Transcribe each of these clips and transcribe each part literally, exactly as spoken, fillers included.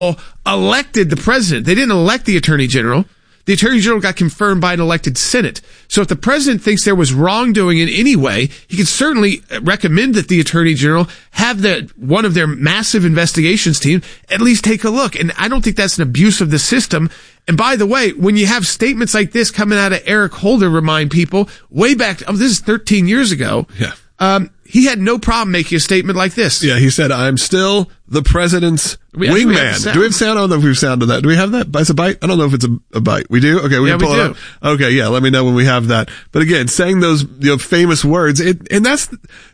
elected the president. They didn't elect the attorney general. The attorney general got confirmed by an elected Senate. So if the president thinks there was wrongdoing in any way, he can certainly recommend that the attorney general have the, one of their massive investigations team at least take a look. And I don't think that's an abuse of the system. And by the way, when you have statements like this coming out of Eric Holder, remind people way back, oh, this is thirteen years ago. Yeah. Um, he had no problem making a statement like this. Yeah, he said, I'm still the president's We- wingman. do we have sound? Do we have sound? I don't know if we've sounded that. Do we have that? It's a bite? I don't know if it's a, a bite. We do? Okay, we Yeah, can pull we it do. up. Okay, yeah, let me know when we have that. But again, saying those, you know, famous words, it, and that's,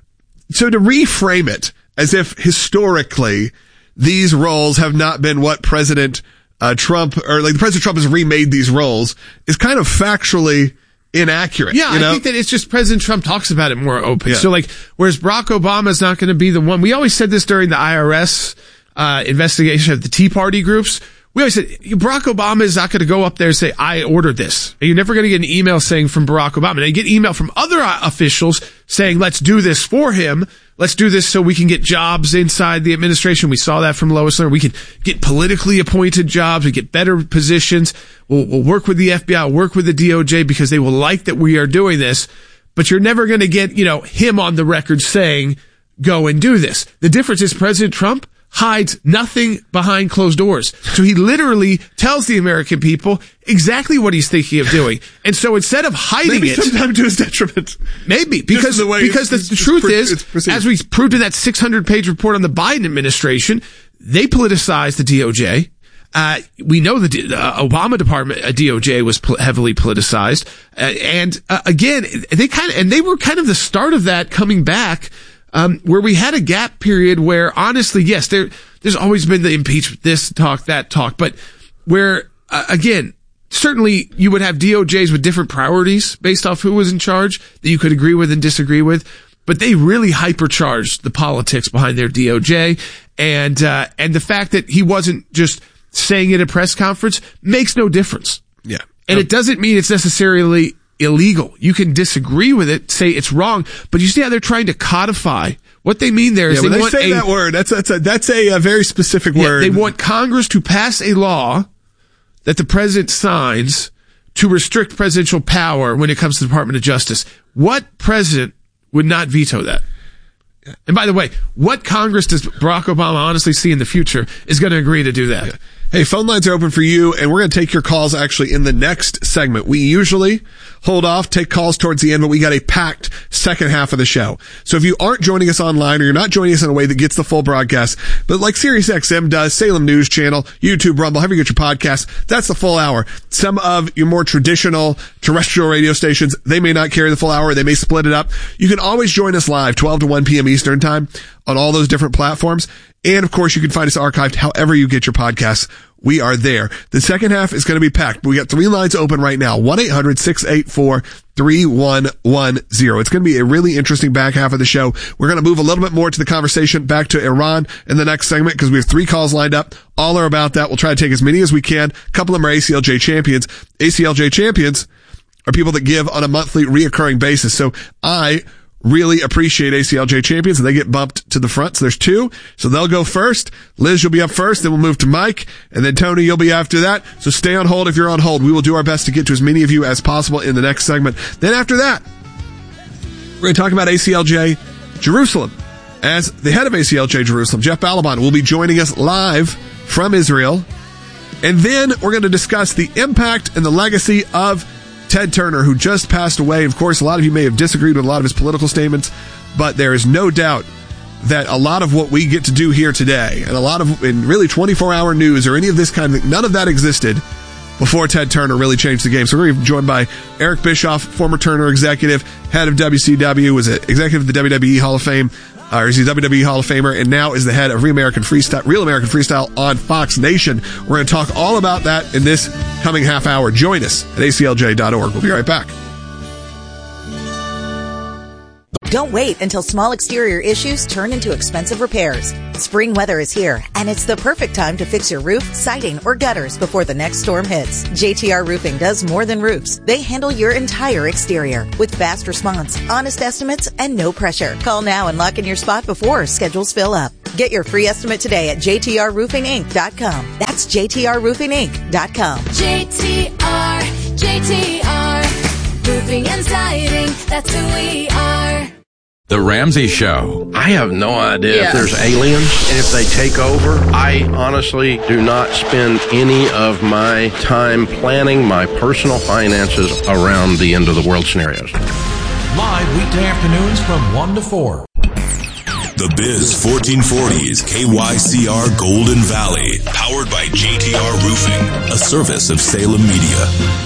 so to reframe it as if historically these roles have not been what President uh, Trump, or like President Trump has remade these roles is kind of factually inaccurate. Yeah, you know? I think that it's just President Trump talks about it more open. Yeah. So like, whereas Barack Obama is not going to be the one. We always said this during the I R S uh investigation of the Tea Party groups. We always said Barack Obama is not going to go up there and say, I ordered this. And you're never going to get an email saying from Barack Obama. Now you get email from other officials saying, let's do this for him. Let's do this so we can get jobs inside the administration. We saw that from Lois Lerner. We can get politically appointed jobs. We get better positions. We'll, we'll work with the F B I, work with the D O J because they will like that we are doing this. But you're never going to get, you know, him on the record saying, go and do this. The difference is President Trump hides nothing behind closed doors. So he literally tells the American people exactly what he's thinking of doing. And so instead of hiding Maybe it, sometimes to his detriment. maybe because the way because it's- the, the it's truth pre- is, it's perceived. as we proved in that six hundred page report on the Biden administration, they politicized the D O J. Uh, we know the uh, Obama department, uh, D O J was pol- heavily politicized. Uh, and uh, again, they kind of, and they were kind of the start of that coming back. Um, where we had a gap period where honestly, yes, there, there's always been the impeachment, this talk, that talk, but where, uh, again, certainly you would have D O Js with different priorities based off who was in charge that you could agree with and disagree with, but they really hypercharged the politics behind their D O J. And, uh, and the fact that he wasn't just saying it at a press conference makes no difference. Yeah. And it doesn't mean it's necessarily illegal. You can disagree with it, say it's wrong, but you see how they're trying to codify what they mean there is Yeah, they, when they want say a, that word, that's that's a that's a, a very specific yeah, word. they want Congress to pass a law that the president signs to restrict presidential power when it comes to the Department of Justice. What president would not veto that? And by the way, what Congress does Barack Obama honestly see in the future is going to agree to do that? Yeah. Hey, phone lines are open for you, and we're going to take your calls actually in the next segment. We usually hold off, take calls towards the end, but we got a packed second half of the show. So if you aren't joining us online or you're not joining us in a way that gets the full broadcast, but like SiriusXM does, Salem News Channel, YouTube, Rumble, however you get your podcast, that's the full hour. Some of your more traditional terrestrial radio stations, they may not carry the full hour. They may split it up. You can always join us live, twelve to one p.m. Eastern time on all those different platforms. And of course, you can find us archived however you get your podcasts. We are there. The second half is going to be packed, but we got three lines open right now. one eight hundred six eight four three one one zero. It's going to be a really interesting back half of the show. We're going to move a little bit more to the conversation back to Iran in the next segment because we have three calls lined up. All are about that. We'll try to take as many as we can. A couple of them are A C L J champions. A C L J champions are people that give on a monthly reoccurring basis. So I really appreciate A C L J champions, and they get bumped to the front. So there's two. So they'll go first. Liz, you'll be up first. Then we'll move to Mike. And then Tony, you'll be after that. So stay on hold if you're on hold. We will do our best to get to as many of you as possible in the next segment. Then after that, we're going to talk about A C L J Jerusalem. As the head of A C L J Jerusalem, Jeff Balaban, will be joining us live from Israel. And then we're going to discuss the impact and the legacy of Ted Turner, who just passed away. Of course, a lot of you may have disagreed with a lot of his political statements, but there is no doubt that a lot of what we get to do here today, and a lot of, in really twenty-four hour news or any of this kind of thing, none of that existed before Ted Turner really changed the game. So we're joined by Eric Bischoff, former Turner executive, head of W C W, was an executive of the W W E Hall of Fame, Uh, he's a W W E Hall of Famer, and now is the head of Real American Freestyle, Real American Freestyle on Fox Nation. We're going to talk all about that in this coming half hour. Join us at A C L J dot org. We'll be right back. Don't wait until small exterior issues turn into expensive repairs. Spring weather is here, and it's the perfect time to fix your roof, siding, or gutters before the next storm hits. J T R Roofing does more than roofs. They handle your entire exterior with fast response, honest estimates, and no pressure. Call now and lock in your spot before schedules fill up. Get your free estimate today at j t r roofing inc dot com. That's j t r roofing inc dot com. J T R, J T R, roofing and siding, that's who we are. The Ramsey Show. I have no idea Yeah. if there's aliens and if they take over. I honestly do not spend any of my time planning my personal finances around the end of the world scenarios. Live weekday afternoons from one to four. The Biz fourteen forty's K Y C R Golden Valley, powered by J T R Roofing, a service of Salem Media.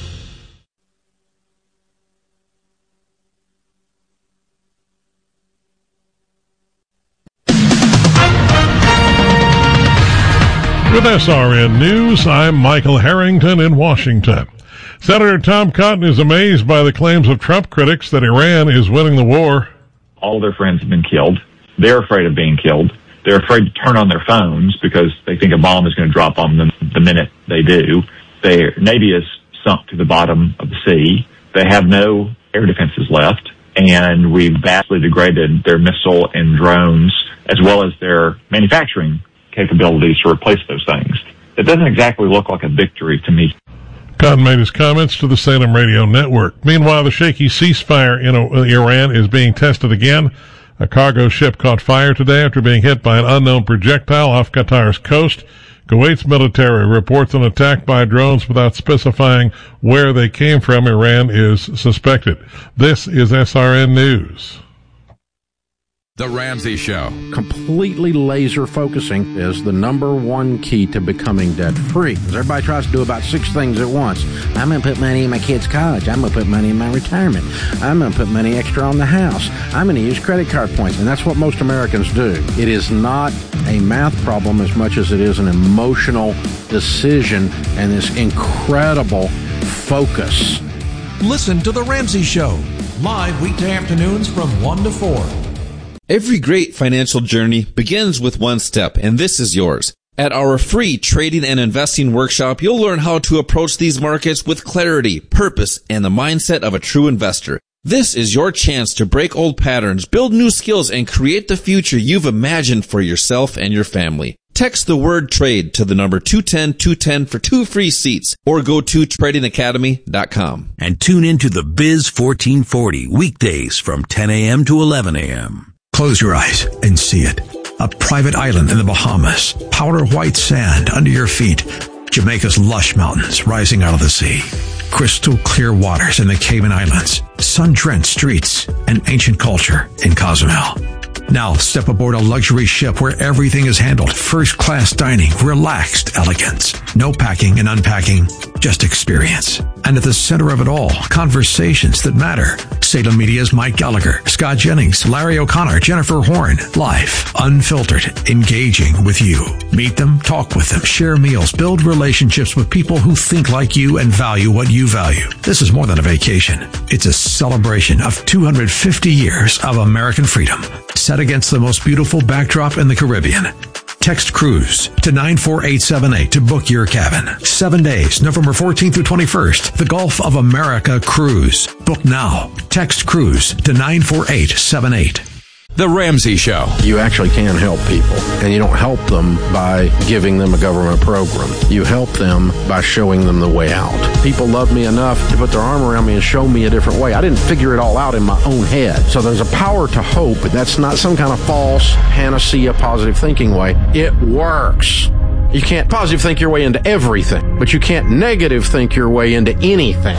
With S R N News, I'm Michael Harrington in Washington. Senator Tom Cotton is amazed by the claims of Trump critics that Iran is winning the war. All their friends have been killed. They're afraid of being killed. They're afraid to turn on their phones because they think a bomb is going to drop on them the minute they do. Their Navy is sunk to the bottom of the sea. They have no air defenses left, and we've vastly degraded their missile and drones as well as their manufacturing capabilities to replace those things. It doesn't exactly look like a victory to me. Cotton made his comments to the Salem Radio Network. Meanwhile, the shaky ceasefire in Iran is being tested again. A cargo ship caught fire today after being hit by an unknown projectile off Qatar's coast. Kuwait's military reports an attack by drones without specifying where they came from. Iran is suspected. This is S R N News. The Ramsey Show. Completely laser focusing is the number one key to becoming debt free. Everybody tries to do about six things at once. I'm going to put money in my kid's college. I'm going to put money in my retirement. I'm going to put money extra on the house. I'm going to use credit card points. And that's what most Americans do. It is not a math problem as much as it is an emotional decision and this incredible focus. Listen to The Ramsey Show, live weekday afternoons from one to four. Every great financial journey begins with one step, and this is yours. At our free trading and investing workshop, you'll learn how to approach these markets with clarity, purpose, and the mindset of a true investor. This is your chance to break old patterns, build new skills, and create the future you've imagined for yourself and your family. Text the word trade to the number two one zero two one zero for two free seats, or go to trading academy dot com. And tune in to the Biz fourteen forty weekdays from ten a.m. to eleven a.m. Close your eyes and see it. A private island in the Bahamas. Powder white sand under your feet. Jamaica's lush mountains rising out of the sea. Crystal clear waters in the Cayman Islands. Sun-drenched streets and ancient culture in Cozumel. Now step aboard a luxury ship where everything is handled. First-class dining, relaxed elegance. No packing and unpacking, just experience. And at the center of it all, conversations that matter. Salem Media's Mike Gallagher, Scott Jennings, Larry O'Connor, Jennifer Horn. Live, unfiltered, engaging with you. Meet them, talk with them, share meals, build relationships with people who think like you and value what you value. This is more than a vacation. It's a celebration of two hundred fifty years of American freedom, set against the most beautiful backdrop in the Caribbean. Text cruise to nine four eight seven eight to book your cabin. Seven days, November fourteenth through twenty-first. The Gulf of America Cruise. Book now. Text cruise to nine four eight seven eight. The Ramsey Show. You actually can help people, and you don't help them by giving them a government program. You help them by showing them the way out. People love me enough to put their arm around me and show me a different way. I didn't figure it all out in my own head. So there's a power to hope, but that's not some kind of false panacea positive thinking way. It works. You can't positive think your way into everything, but you can't negative think your way into anything.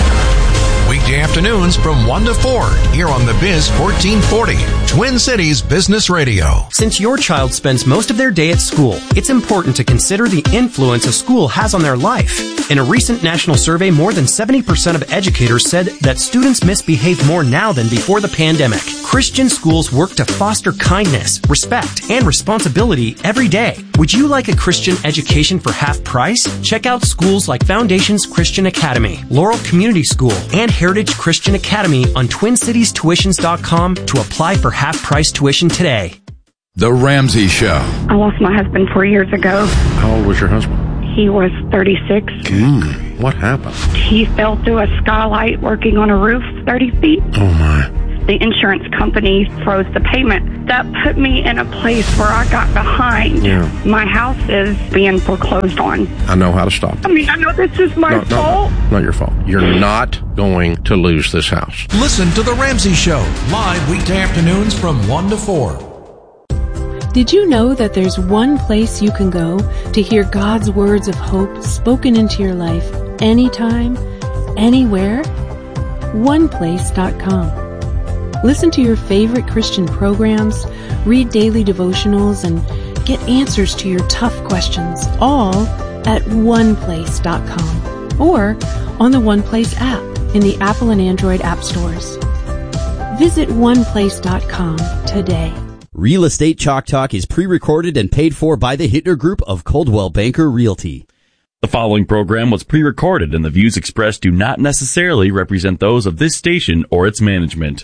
Weekday afternoons from one to four here on the Biz fourteen forty, Twin Cities Business Radio. Since your child spends most of their day at school, it's important to consider the influence a school has on their life. In a recent national survey, more than seventy percent of educators said that students misbehave more now than before the pandemic. Christian schools work to foster kindness, respect, and responsibility every day. Would you like a Christian education for half price? Check out schools like Foundations Christian Academy, Laurel Community School, and Heritage Christian Academy on twin cities tuitions dot com to apply for half-price tuition today. The Ramsey Show. I lost my husband four years ago. How old was your husband? He was thirty-six. Mm, what happened? He fell through a skylight working on a roof thirty feet. Oh, my. the insurance company froze the payment. That put me in a place where I got behind. Yeah. My house is being foreclosed on. I know how to stop it. I mean, I know this is my No, no, fault. no, not your fault. You're not going to lose this house. Listen to The Ramsey Show, live weekday afternoons from one to four. Did you know that there's one place you can go to hear God's words of hope spoken into your life anytime, anywhere? one place dot com. Listen to your favorite Christian programs, read daily devotionals, and get answers to your tough questions, all at one place dot com or on the OnePlace app in the Apple and Android app stores. Visit one place dot com today. Real Estate Chalk Talk is pre-recorded and paid for by the Hittner Group of Coldwell Banker Realty. The following program was pre-recorded and the views expressed do not necessarily represent those of this station or its management.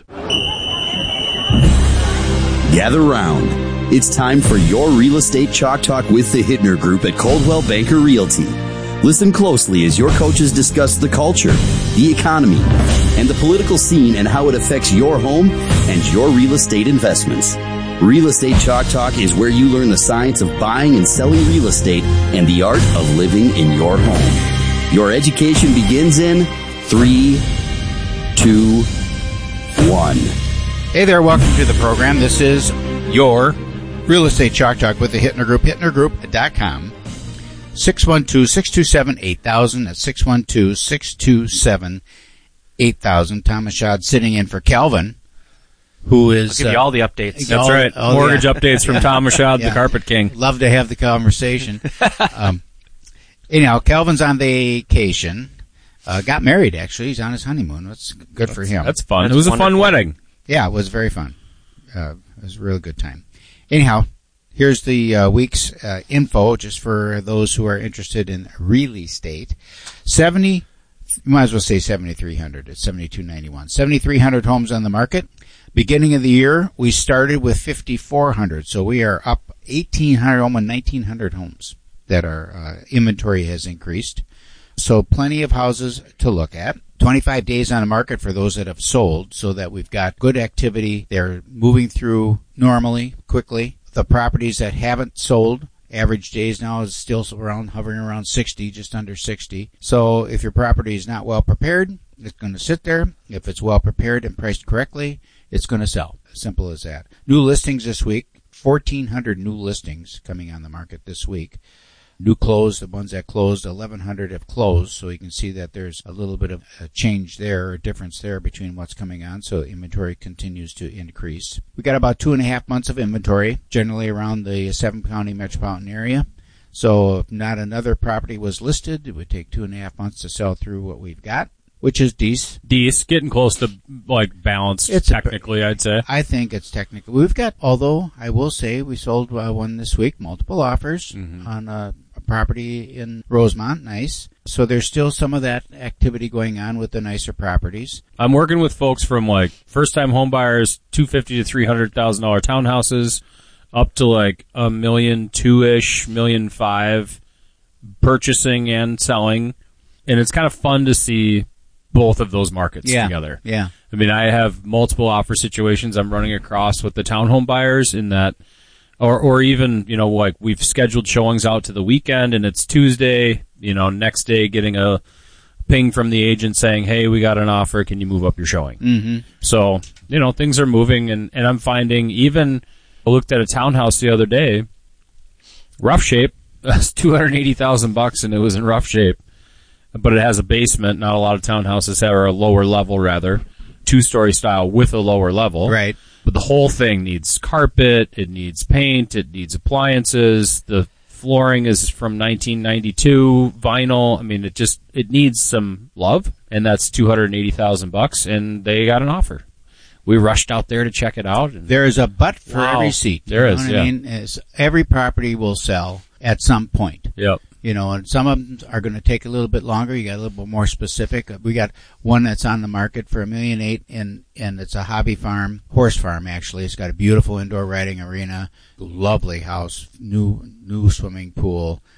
Gather round. It's time for your Real Estate Chalk Talk with the Hittner Group at Coldwell Banker Realty. Listen closely as your coaches discuss the culture, the economy, and the political scene and how it affects your home and your real estate investments. Real Estate Chalk Talk is where you learn the science of buying and selling real estate and the art of living in your home. Your education begins in three, two, one. Hey there, welcome to the program. This is your Real Estate Chalk Talk with the Hittner Group, hittner group dot com. six one two, six two seven, eight thousand. That's six one two, six two seven, eight thousand. Thomas Schad sitting in for Calvin, who is... I'll give you uh, all the updates. all- That's right. all Mortgage the- updates from Tom Rashad, Yeah. the Carpet King. Love to have the conversation. um, anyhow, Calvin's on vacation. Uh, got married, actually. He's on his honeymoon. That's good for him. that's fun. It was a fun wedding. Yeah, it was very fun. Uh, it was a really good time. Anyhow, here's the uh, week's uh, info, just for those who are interested in real estate. seventy, you might as well say seventy-three hundred. It's seventy-two ninety-one. seventy-three hundred homes on the market. Beginning of the year, we started with fifty-four hundred, so we are up eighteen hundred, almost nineteen hundred homes that our uh, inventory has increased. So plenty of houses to look at. twenty-five days on the market for those that have sold, so that we've got good activity. They're moving through normally, quickly. The properties that haven't sold, average days now is still around, hovering around sixty, just under sixty. So if your property is not well prepared, it's going to sit there. If it's well prepared and priced correctly, it's going to sell. Simple as that. New listings this week, fourteen hundred new listings coming on the market this week. New closed, the ones that closed, eleven hundred have closed, so you can see that there's a little bit of a change there, a difference there between what's coming on, so inventory continues to increase. We got about two and a half months of inventory, generally around the seven county metropolitan area. So if not another property was listed, it would take two and a half months to sell through what we've got, which is decent. Decent, getting close to like balanced. It's a- technically, I'd say. I think it's technical. We've got, although I will say we sold uh, one this week, multiple offers on a, a property in Rosemont. Nice. So there's still some of that activity going on with the nicer properties. I'm working with folks from like first-time home buyers, two fifty to three hundred thousand dollar townhouses, up to like a million two-ish, million five, purchasing and selling, and it's kind of fun to see both of those markets Yeah, together. yeah. I mean, I have multiple offer situations I'm running across with the townhome buyers in that, or or even, you know, like we've scheduled showings out to the weekend and it's Tuesday, you know, next day getting a ping from the agent saying, hey, we got an offer, can you move up your showing? Mhm. So, you know, things are moving, and, and I'm finding even, I looked at a townhouse the other day, rough shape, that's two hundred eighty thousand bucks, and it was in rough shape. But it has a basement. Not a lot of townhouses have, or a lower level rather, two-story style with a lower level. Right. But the whole thing needs carpet, it needs paint, it needs appliances. The flooring is from nineteen ninety-two, vinyl. I mean, it just, it needs some love, and that's two hundred eighty thousand bucks, and they got an offer. We rushed out there to check it out. And There is a but for Wow. every seat. There you know is, what yeah. I mean? Is every property will sell at some point. Yep. You know, and some of them are going to take a little bit longer. You got a little bit more specific. We got one that's on the market for a million eight, and and it's a hobby farm, horse farm actually. It's got a beautiful indoor riding arena, lovely house, new new swimming pool,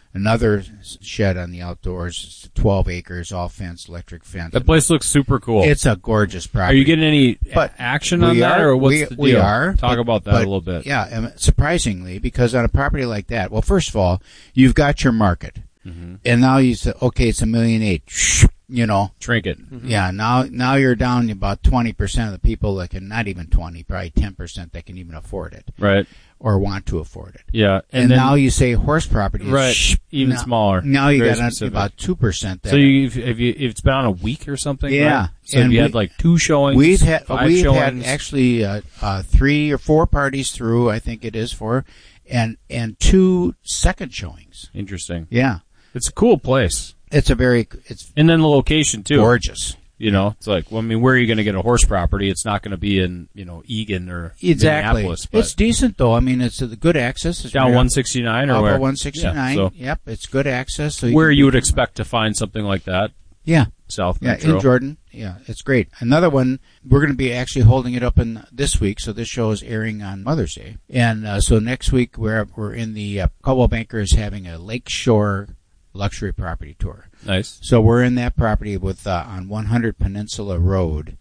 Another shed on the outdoors. It's twelve acres, all fenced, electric fence. That place looks super cool. It's a gorgeous property. Are you getting any But action on we that, are- or what's we, the deal? we are. Talk but- about that but, a little bit. Yeah, and surprisingly, because on a property like that, well, first of all, you've got your market. Mm-hmm. And now you say, okay, it's a million eight. Shh, you know. Shrink it. Yeah, now now you're down to about twenty percent of the people that can, not even twenty, probably ten percent that can even afford it. Right. Or want to afford it. Yeah. And, And then- now you say horse property. is Right. shh, Even now- smaller. Now you Very got specific. about two percent. So you, if, if you, if it's been on a week or something, Yeah. right? So if you had like two showings, We've had five we've showings. had actually uh, uh, three or four parties through. I think it is four, and and two second showings. Interesting. Yeah, it's a cool place. It's a very it's and then the location too, gorgeous. You know, it's like, well, I mean, where are you going to get a horse property? It's not going to be in, you know, Egan or Exactly. Minneapolis. But It's decent though. I mean, it's a good access. It's down right one sixty-nine or off where? of one sixty-nine. Yeah, so Yep, it's good access. So where can you be- would expect to find something like that? Yeah. South Yeah, Metro. in Jordan. Yeah, it's great. Another one, we're going to be actually holding it up in this week. So this show is airing on Mother's Day, and uh, so next week we're we're in the uh, Coldwell Banker is having a Lakeshore luxury property tour. Nice. So we're in that property with uh, on one hundred Peninsula Road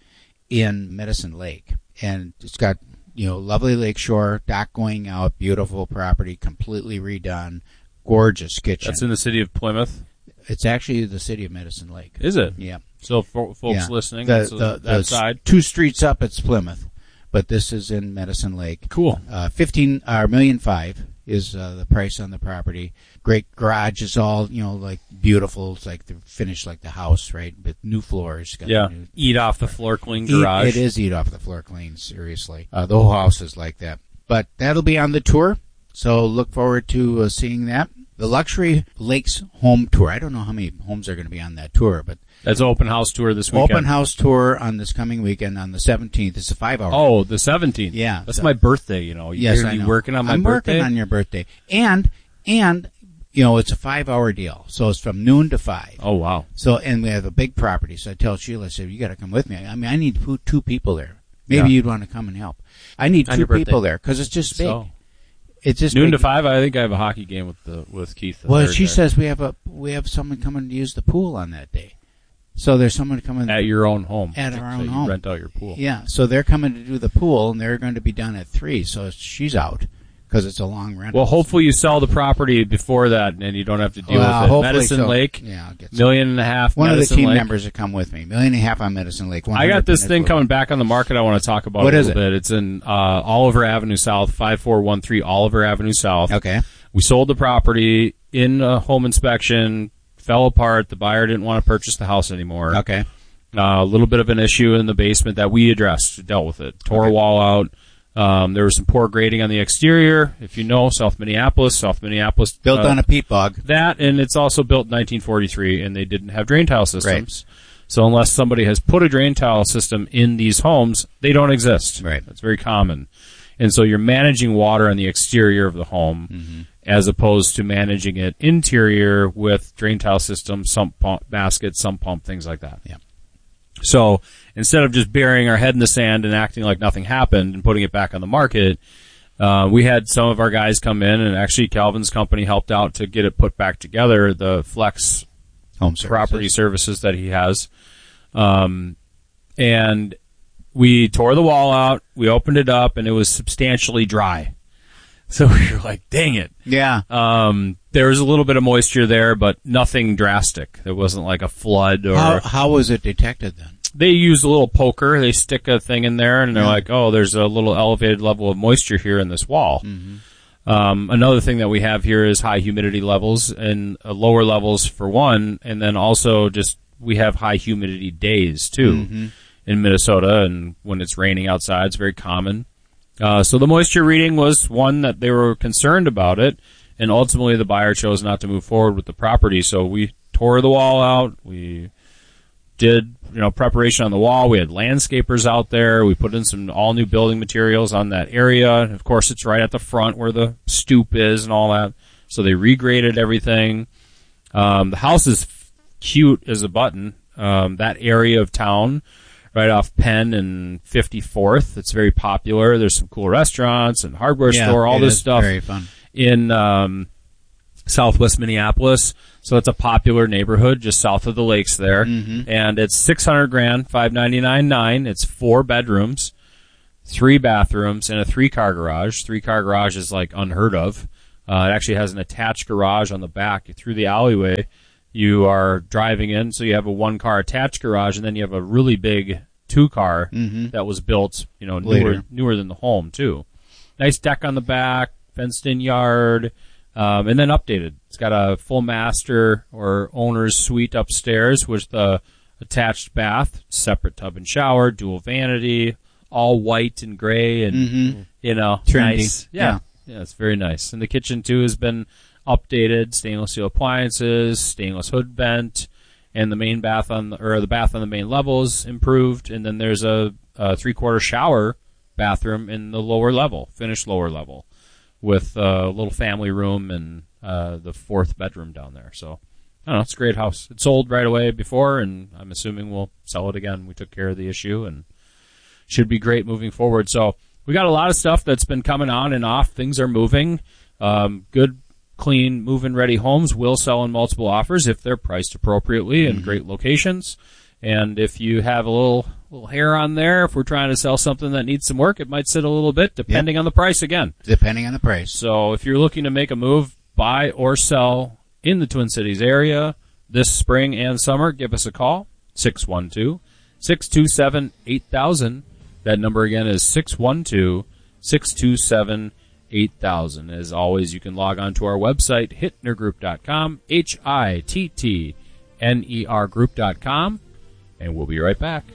in Medicine Lake, and it's got you know lovely lakeshore, dock going out, beautiful property, completely redone, gorgeous kitchen. That's in the city of Plymouth. It's actually the city of Medicine Lake. Is it? Yeah. So for folks Yeah. listening, the, that's, the, uh, the that s- side. two streets up, it's Plymouth, but this is in Medicine Lake. Cool. Uh, fifteen, uh, million five is uh, the price on the property. Great garage is all you know, like beautiful. It's like the finish, like the house, right? With new floors. Got Yeah. new- Eat off the floor clean Eat- garage. it is eat off the floor clean. Seriously, uh, the whole house is like that. But that'll be on the tour, so look forward to uh, seeing that. The Luxury Lakes Home Tour. I don't know how many homes are going to be on that tour, but That's an open house tour this weekend. open house tour on this coming weekend on the seventeenth. It's a five hour. Oh, the seventeenth. Yeah, That's so- my birthday, you know. Yes, You're gonna I be know. working on my I'm birthday. working on your birthday, and and you know it's a five hour deal, so it's from noon to five. Oh wow! So and we have a big property. So I tell Sheila, I said, you got to come with me. I mean, I need two, two people there. Maybe Yeah. you'd want to come and help. I need On two your birthday. people there because it's just big. So, It's just noon big. to five. I think I have a hockey game with the with Keith. the Well, third she there. says we have a we have someone coming to use the pool on that day. So there's someone coming at your own home. At our So own you home. rent out your pool. Yeah, so they're coming to do the pool, and they're going to be done at three. So she's out because it's a long rental. Well, hopefully you sell the property before that, and you don't have to deal Well, with it. hopefully Medicine so. Lake, Yeah, I'll get some. million and a half. One Medicine of the team Lake. members that come with me, million and a half on Medicine Lake. I one hundred got this thing Peninsula. coming back on the market. I want to talk about What a is little it? bit. It's in uh, Oliver Avenue South, five four one three Oliver Avenue South. Okay. We sold the property in a home inspection, fell apart. The buyer didn't want to purchase the house anymore. Okay. Uh, a little bit of an issue in the basement that we addressed, dealt with it. Tore Okay. a wall out. Um, there was some poor grading on the exterior. If you know, South Minneapolis, South Minneapolis. Built uh, on a peat bog. That, and it's also built in nineteen forty-three, and they didn't have drain tile systems. So unless somebody has put a drain tile system in these homes, they don't exist. Right. That's very common. And so you're managing water on the exterior of the home Mm-hmm. as opposed to managing it interior with drain tile systems, sump pump, baskets, sump pump, things like that. Yeah. So instead of just burying our head in the sand and acting like nothing happened and putting it back on the market, uh, we had some of our guys come in, and actually Calvin's company helped out to get it put back together, the Flex Home services. property services that he has. Um, and we tore the wall out, we opened it up, and it was substantially dry. So we were like, dang it. Yeah. Um, there was a little bit of moisture there, but nothing drastic. There wasn't like a flood or... How, how was it detected then? They use a little poker. They stick a thing in there, and they're Yeah. like, oh, there's a little elevated level of moisture here in this wall. Mm-hmm. Um, another thing that we have here is high humidity levels and uh, lower levels for one, and then also just we have high humidity days, too, Mm-hmm. in Minnesota, and when it's raining outside, it's very common. Uh, so the moisture reading was one that they were concerned about it, and ultimately the buyer chose not to move forward with the property. So we tore the wall out. We did, you know, preparation on the wall. We had landscapers out there. We put in some all new building materials on that area. Of course, it's right at the front where the stoop is and all that. So they regraded everything. Um, the house is f- cute as a button. Um, that area of town, right off Penn and fifty-fourth. It's very popular. There's some cool restaurants and hardware Yeah, store, all it this is stuff very fun. in um, southwest Minneapolis. So it's a popular neighborhood just south of the lakes there. Mm-hmm. And it's six hundred grand, five ninety-nine nine. It's four bedrooms, three bathrooms, and a three-car garage. Three-car garage is like unheard of. Uh, it actually has an attached garage on the back. Through the alleyway, you are driving in, so you have a one-car attached garage, and then you have a really big two-car Mhm. that was built, you know, newer, Later. newer than the home, too. Nice deck on the back, fenced-in yard, um, and then updated. It's got a full master or owner's suite upstairs with the attached bath, separate tub and shower, dual vanity, all white and gray, and, Mhm. you know, Trendy. nice. Yeah. Yeah. Yeah, it's very nice. And the kitchen, too, has been updated, stainless steel appliances, stainless hood vent, and the main bath on the, or the bath on the main level is improved. And then there's a, a three-quarter shower bathroom in the lower level, finished lower level, with a little family room and uh, the fourth bedroom down there. So, I don't know, it's a great house. It sold right away before, and I'm assuming we'll sell it again. We took care of the issue, and should be great moving forward. So, we got a lot of stuff that's been coming on and off. Things are moving. Um, good, clean, move-in ready homes will sell in multiple offers if they're priced appropriately in Mhm. great locations. And if you have a little little hair on there, if we're trying to sell something that needs some work, it might sit a little bit depending on the price again. Depending on the price. So if you're looking to make a move, buy or sell in the Twin Cities area this spring and summer, give us a call, six one two, six two seven, eight thousand. That number again is six one two, six two seven, eight thousand. As always, you can log on to our website, hittner group dot com, H I T T N E R group dot com, and we'll be right back.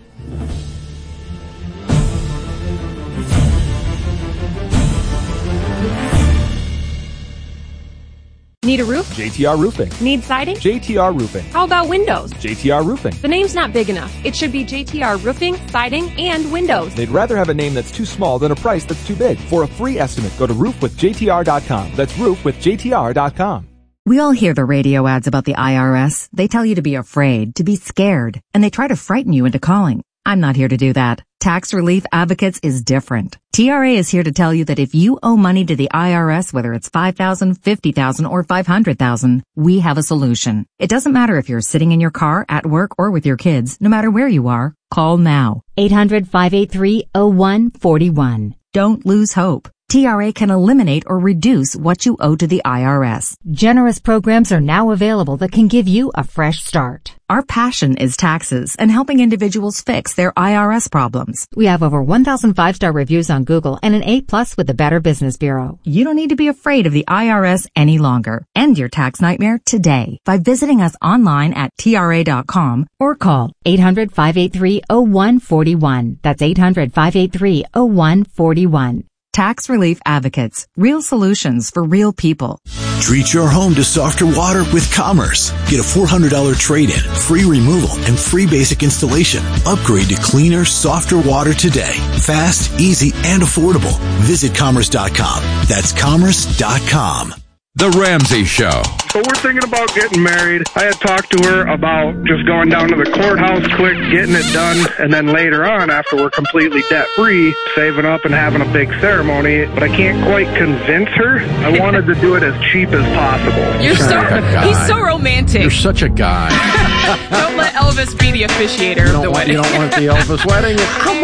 Need a roof? J T R Roofing. Need siding? J T R Roofing. How about windows? J T R Roofing. The name's not big enough. It should be J T R Roofing, Siding, and Windows. They'd rather have a name that's too small than a price that's too big. For a free estimate, go to roof with J T R dot com. That's roof with J T R dot com. We all hear the radio ads about the I R S. They tell you to be afraid, to be scared, and they try to frighten you into calling. I'm not here to do that. Tax Relief Advocates is different. T R A is here to tell you that if you owe money to the I R S, whether it's five thousand dollars, fifty thousand dollars, or five hundred thousand dollars, we have a solution. It doesn't matter if you're sitting in your car, at work, or with your kids. No matter where you are, call now. eight hundred, five eight three, oh one four one. Don't lose hope. T R A can eliminate or reduce what you owe to the I R S. Generous programs are now available that can give you a fresh start. Our passion is taxes and helping individuals fix their I R S problems. We have over one thousand five-star reviews on Google and an A plus with the Better Business Bureau. You don't need to be afraid of the I R S any longer. End your tax nightmare today by visiting us online at T R A dot com or call eight hundred, five eight three, oh one four one. That's eight hundred, five eight three, oh one four one. Tax Relief Advocates. Real solutions for real people. Treat your home to softer water with Commerce. Get a four hundred dollars trade-in, free removal, and free basic installation. Upgrade to cleaner, softer water today. Fast, easy, and affordable. Visit commerce dot com. That's commerce dot com. The Ramsey Show. So we're thinking about getting married. I had talked to her about just going down to the courthouse quick, getting it done, and then later on, after we're completely debt-free, saving up and having a big ceremony. But I can't quite convince her. I wanted to do it as cheap as possible. You're so, he's so romantic. You're such a guy. Don't let Elvis be the officiator You of the don't, want, wedding. you don't want the Elvis wedding? Come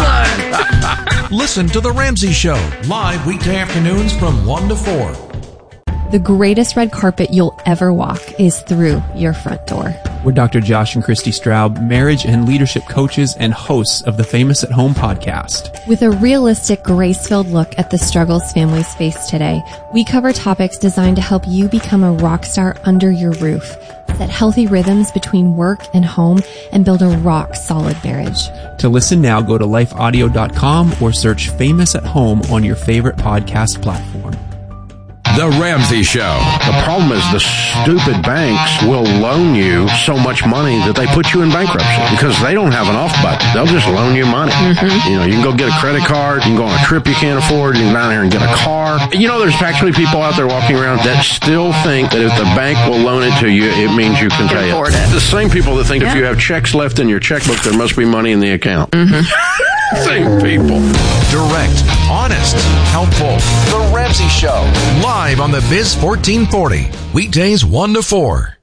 on. Listen to The Ramsey Show, live weekday afternoons from one to four. The greatest red carpet you'll ever walk is through your front door. We're Doctor Josh and Christy Straub, marriage and leadership coaches and hosts of the Famous at Home podcast. With a realistic, grace-filled look at the struggles families face today, we cover topics designed to help you become a rock star under your roof, set healthy rhythms between work and home, and build a rock-solid marriage. To listen now, go to life audio dot com or search Famous at Home on your favorite podcast platform. The Ramsey Show. The problem is the stupid banks will loan you so much money that they put you in bankruptcy because they don't have an off button. They'll just loan you money. Mm-hmm. You know, you can go get a credit card. You can go on a trip you can't afford. You can go down here and get a car. You know, there's actually people out there walking around that still think that if the bank will loan it to you, it means you can, can pay it. it. The same people that think yeah. if you have checks left in your checkbook, there must be money in the account. Mm-hmm. Think people. Direct, honest, helpful. The Ramsey Show. Live on the Biz fourteen forty. Weekdays one to four.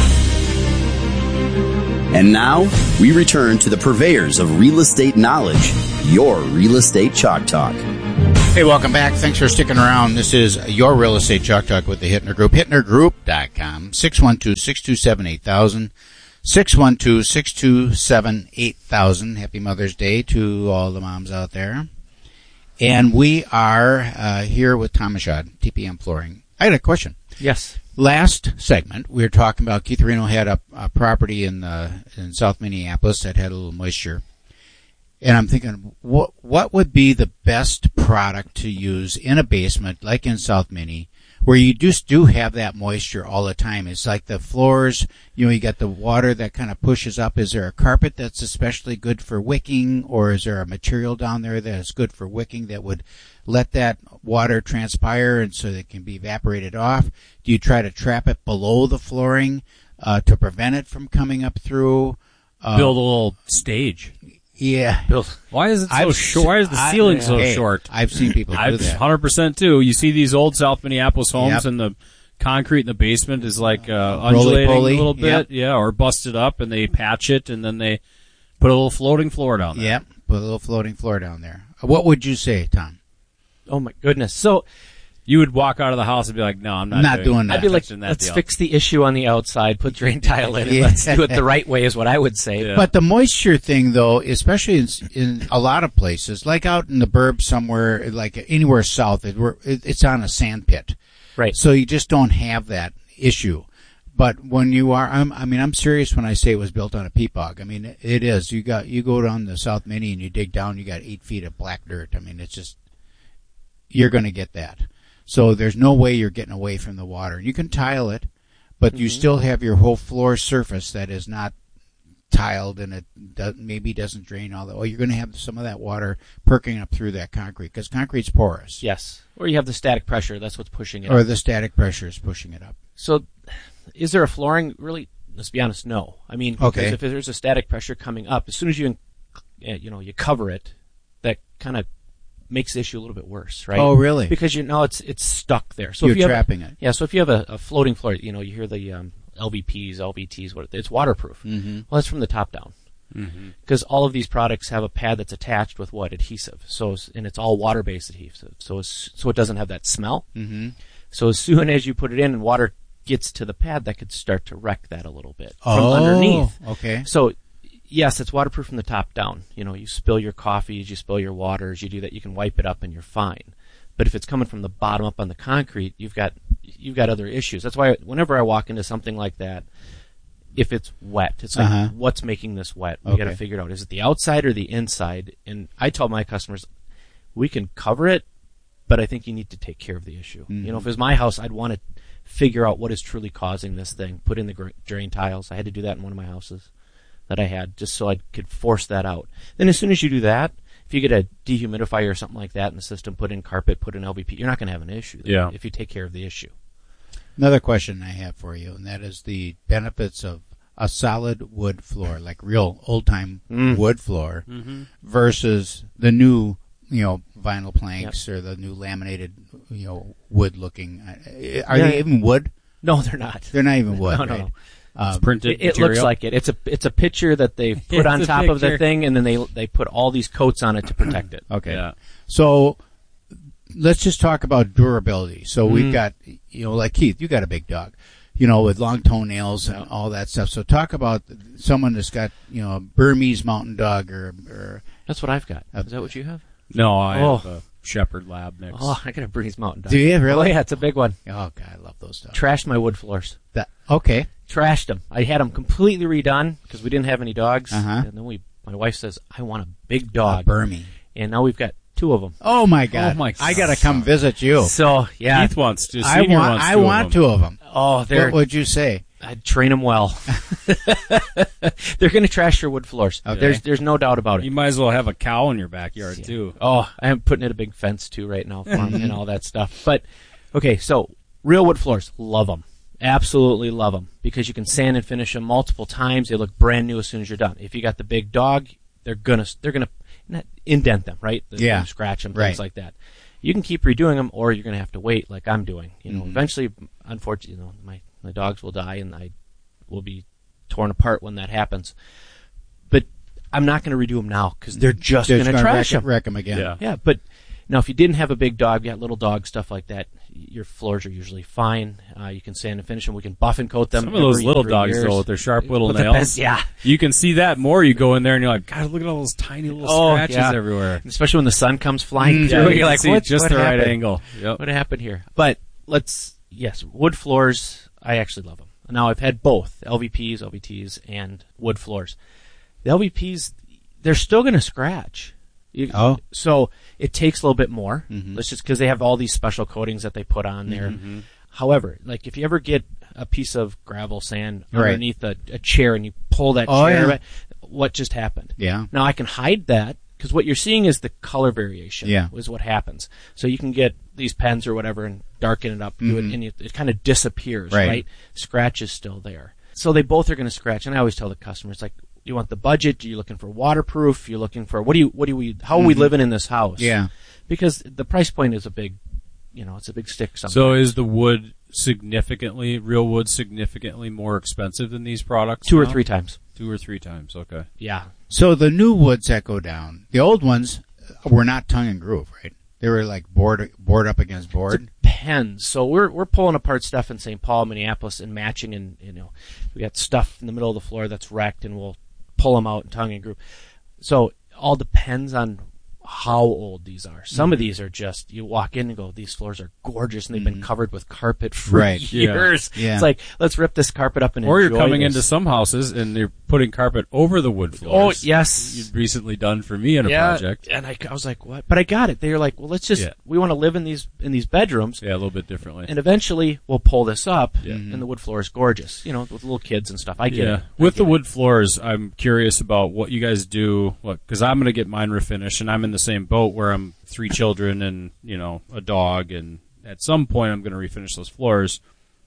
And now, we return to the purveyors of real estate knowledge, your Real Estate Chalk Talk. Hey, welcome back. Thanks for sticking around. This is your Real Estate Chalk Talk with the Hittner Group. Hittner Group dot com, six one two, six two seven, eight thousand, six one two, six two seven, eight thousand. Happy Mother's Day to all the moms out there. And we are uh, here with Tom Michaud, T P M Flooring. I had a question. Yes. Last segment, we were talking about Keith Reno had a, a property in uh, in South Minneapolis that had a little moisture. And I'm thinking, what what would be the best product to use in a basement, like in South Minnie, where you just do have that moisture all the time? It's like the floors, you know, you got the water that kind of pushes up. Is there a carpet that's especially good for wicking, or is there a material down there that is good for wicking that would let that water transpire and so that it can be evaporated off? Do you try to trap it below the flooring uh, to prevent it from coming up through? Uh, Build a little stage. Yeah. Build. Why is it so I've short? Why is the ceiling I, so hey, short? I've seen people do I've, that. one hundred percent too. You see these old South Minneapolis homes Yep. and the concrete in the basement is like uh, undulating Roly-poly. a little bit. Yep. Yeah, or busted up and they patch it and then they put a little floating floor down there. Yep. Put a little floating floor down there. What would you say, Tom? Oh my goodness. So you would walk out of the house and be like, no, I'm not, Not doing, doing that. I'd be like, that let's deal. fix the issue on the outside, put drain tile in, and Yeah. let's do it the right way is what I would say. Yeah. But the moisture thing, though, especially in, in a lot of places, like out in the burbs somewhere, like anywhere south, it, we're- it, it's on a sand pit. Right. So you just don't have that issue. But when you are, I'm, I mean, I'm serious when I say it was built on a peat bog. I mean, it, it is. You got, you go down the South Minnie and you dig down, you got eight feet of black dirt. I mean, it's just, you're going to get that. So there's no way you're getting away from the water. You can tile it, but mm-hmm. you still have your whole floor surface that is not tiled and it does, maybe doesn't drain all that. Well, you're going to have some of that water perking up through that concrete because concrete's porous. Yes. Or you have the static pressure. That's what's pushing it Or up. the static pressure is pushing it up. So is there a flooring? Really, let's be honest, no. I mean, Okay. because if there's a static pressure coming up, as soon as you, you know, you cover it, that kind of makes the issue a little bit worse, right? Oh, really? Because you know it's it's stuck there. So You're if you have trapping a, it. Yeah. So if you have a, a floating floor, you know, you hear the um, L V Ps, L V Ts, what it's waterproof. Mm-hmm. Well, that's from the top down. Because mm-hmm. all of these products have a pad that's attached with what adhesive. So and it's all water-based adhesive. So it's, so it doesn't have that smell. Mm-hmm. So as soon as you put it in and water gets to the pad, that could start to wreck that a little bit oh, from underneath. Okay. So yes, it's waterproof from the top down. You know, you spill your coffees, you spill your waters, you do that, you can wipe it up and you're fine. But if it's coming from the bottom up on the concrete, you've got you've got other issues. That's why whenever I walk into something like that, if it's wet, it's like, Uh-huh. what's making this wet? We Okay. got to figure it out. Is it the outside or the inside? And I tell my customers, we can cover it, but I think you need to take care of the issue. Mm-hmm. You know, if it was my house, I'd want to figure out what is truly causing this thing. Put in the gr- drain tiles. I had to do that in one of my houses that I had, just so I could force that out. Then as soon as you do that, if you get a dehumidifier or something like that in the system, put in carpet, put in L V P, you're not going to have an issue there Yeah. if you take care of the issue. Another question I have for you, and that is the benefits of a solid wood floor, like real old-time Mm. wood floor, Mm-hmm. versus the new, you know, vinyl planks or the new laminated, you know, wood-looking. Uh, Are Yeah. they even wood? No, they're not. They're not even wood. No, no, right? no. Um, Printed It, it looks material. like it. It's a it's a picture that they put It's on a top of the picture. thing, and then they they put all these coats on it to protect it. Okay. Yeah. So let's just talk about durability. So Mm. we've got, you know, like Keith, you got a big dog, you know, with long toenails and all that stuff. So talk about someone that's got, you know, a Burmese mountain dog or, or That's what I've got. Uh, Is that what you have? No, I Oh. have a Shepherd Lab mix. Oh, I got a Bernese Mountain Dog. Do you really? Oh, yeah, it's a big one. Oh God, I love those dogs. Trashed my wood floors. That okay. Trashed them. I had them completely redone because we didn't have any dogs. Uh-huh. And then we, my wife says, I want a big dog. A Burmese. And now we've got two of them. Oh my God! Oh, my I gotta come visit you. So yeah, Keith wants to. I Senior want. wants I two of want them. two of them. oh, they're What would you say? I'd train them well. They're going to trash your wood floors. Okay. There's there's no doubt about it. You might as well have a cow in your backyard too. Oh, I'm putting in a big fence too right now for them and all that stuff. But okay, so real wood floors, love them. Absolutely love them because you can sand and finish them multiple times. They look brand new as soon as you're done. If you got the big dog, they're gonna they're gonna not indent them, right? The, Yeah. scratch them, Right. things like that. You can keep redoing them, or you're going to have to wait, like I'm doing. You know, Mhm. eventually, unfortunately, you know, my my dogs will die, and I will be torn apart when that happens. But I'm not going to redo them now because they're just They're going to just gonna trash wreck, them. wreck 'em again. Yeah, yeah. But now, if you didn't have a big dog, you got little dog stuff like that, your floors are usually fine. Uh, you can sand and finish them. We can buff and coat them. Some of those every little three dogs, years. though, with their sharp little With the nails. pens- yeah. You can see that more. You go in there and you're like, God, look at all those tiny little Oh, scratches yeah. everywhere. Especially when the sun comes flying Mm, through. yeah, you You're can like, see what, just what the right happened? angle. Yep. What happened here? But let's, yes, wood floors, I actually love them. Now, I've had both L V Ps, L V Ts, and wood floors. The L V Ps, they're still going to scratch. You, Oh. So it takes a little bit more. Mhm. Let's just, because they have all these special coatings that they put on there. Mhm. However, like if you ever get a piece of gravel sand Right. underneath a, a chair and you pull that Oh, chair, yeah. what just happened? Yeah. Now I can hide that because what you're seeing is the color variation. Yeah. Is what happens. So you can get these pens or whatever and darken it up, do it, Mhm. and you, it kind of disappears, Right. right? Scratch is still there. So they both are going to scratch. And I always tell the customer, it's like, you want the budget? Are you looking for waterproof? You're looking for what do you what do we how are we Mhm. living in this house? Yeah. Because the price point is a big, you know, it's a big stick. Sometimes. So is the wood significantly, real wood significantly more expensive than these products? Two or now? three times. Two or three times, okay. Yeah. So the new woods that go down, the old ones were not tongue and groove, right? They were like board board up against board. Depends. So we're we're pulling apart stuff in Saint Paul, Minneapolis, and matching, and you know, we got stuff in the middle of the floor that's wrecked, and we'll pull them out in tongue and groove. So all depends on how old these are. Some of Mhm. these are just, you walk in and go, these floors are gorgeous, and they've Mhm. been covered with carpet for Right. years. Yeah. Yeah. It's like, let's rip this carpet up and Or you're enjoy coming this. into some houses and they're putting carpet over the wood floors. Oh, yes. You've recently done for me in a yeah, project. and I, I was like, what? But I got it. They were like, well, let's just, Yeah. we want to live in these in these bedrooms. Yeah, a little bit differently. And eventually we'll pull this up, Yeah. and the wood floor is gorgeous. You know, with little kids and stuff. I get yeah. it. I With get the it. wood floors, I'm curious about what you guys do. Look, because I'm going to get mine refinished, and I'm in the same boat where I'm three children and, you know, a dog, and at some point I'm going to refinish those floors.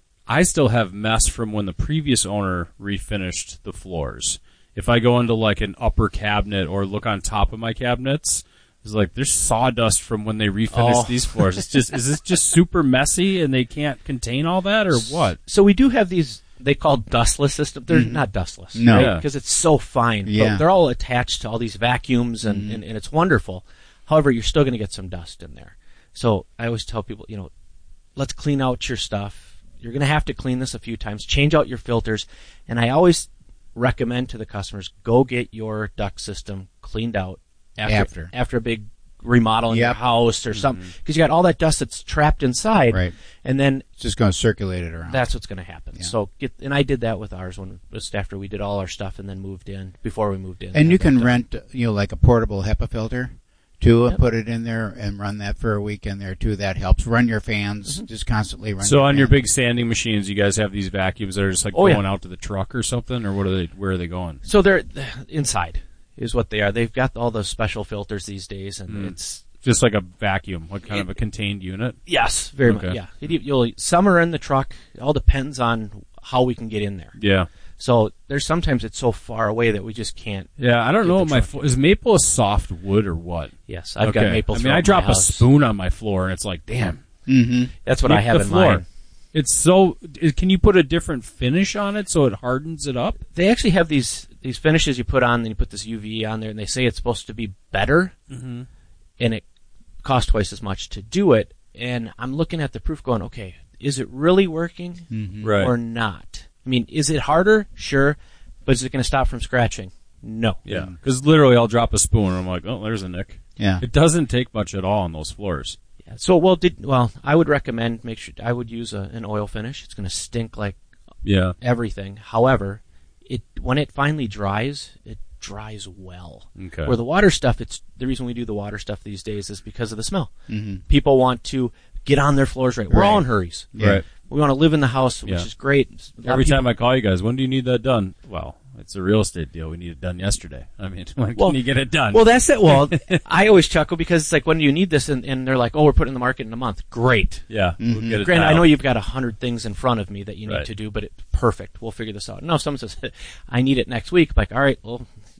I still have mess from when the previous owner refinished the floors. If I go into like an upper cabinet or look on top of my cabinets, it's like there's sawdust from when they refinished Oh. these floors. It's just is this just super messy and they can't contain all that, or what? So we do have these, they call dustless systems. They're Mhm. not dustless. No. right? Yeah. Because it's so fine. But Yeah. they're all attached to all these vacuums, and, Mhm. and, and it's wonderful. However, you're still going to get some dust in there. So I always tell people, you know, let's clean out your stuff. You're going to have to clean this a few times. Change out your filters. And I always recommend to the customers, go get your duct system cleaned out after After. after a big remodel in your Yep. house or something. Because you got all that dust that's trapped inside. Right. And then It's just going to circulate it around. that's what's going to happen. Yeah. So get, and I did that with ours when just after we did all our stuff and then moved in before we moved in. And I you can moved in. rent, you know, like a portable HEPA filter too, and Yep. put it in there and run that for a week in there too. That helps. Run your fans, Mm-hmm. just constantly run. So your on your fans. big sanding machines, you guys have these vacuums that are just like Oh, yeah. going out to the truck or something, or what are they? Where are they going? So they're inside is what they are. They've got all those special filters these days, and Mm. it's Just like a vacuum, like kind of a contained unit. yes, very Okay. much. Yeah, You- you'll some are in the truck. It all depends on how we can get in there. Yeah, So there's sometimes it's so far away that we just can't. yeah. I don't Get know. the What my truck flo- is maple a soft wood or what? Yes, I've got Okay. maple. I mean, throughout I drop my a house. spoon on my floor, and it's like, damn. Mm-hmm. That's what I Make have the in floor. mine. It's so. i- Can you put a different finish on it so it hardens it up? They actually have these these finishes you put on, then you put this U V on there, and they say it's supposed to be better, Mm-hmm. and it costs twice as much to do it. And I'm looking at the proof, going, okay, is it really working Mhm. Right. or not? I mean, is it harder? Sure, but is it going to stop from scratching? No. Yeah, because literally, I'll drop a spoon, and I'm like, oh, there's a nick. Yeah. It doesn't take much at all on those floors. Yeah. So, well, did well. I would recommend make sure I would use a, an oil finish. It's going to stink like Yeah. everything. However, it when it finally dries, it dries well. Okay. Where the water stuff, it's the reason we do the water stuff these days is because of the smell. Mhm. People want to get on their floors right. We're Right. all in hurries. Yeah. Right. We want to live in the house, which Yeah. is great. A lot of Every people- time I call you guys, when do you need that done? Well, it's a real estate deal. We need it done yesterday. I mean, when Well- can you get it done? Well, that's it. Well, I always chuckle because it's like, when do you need this? And, and they're like, oh, we're putting it in the market in a month. Great. yeah. We'll get it Granted, I dialed. know you've got a hundred things in front of me that you need Right. to do, but it's perfect. We'll figure this out. Now, if someone says, I need it next week, I'm like, all right, well,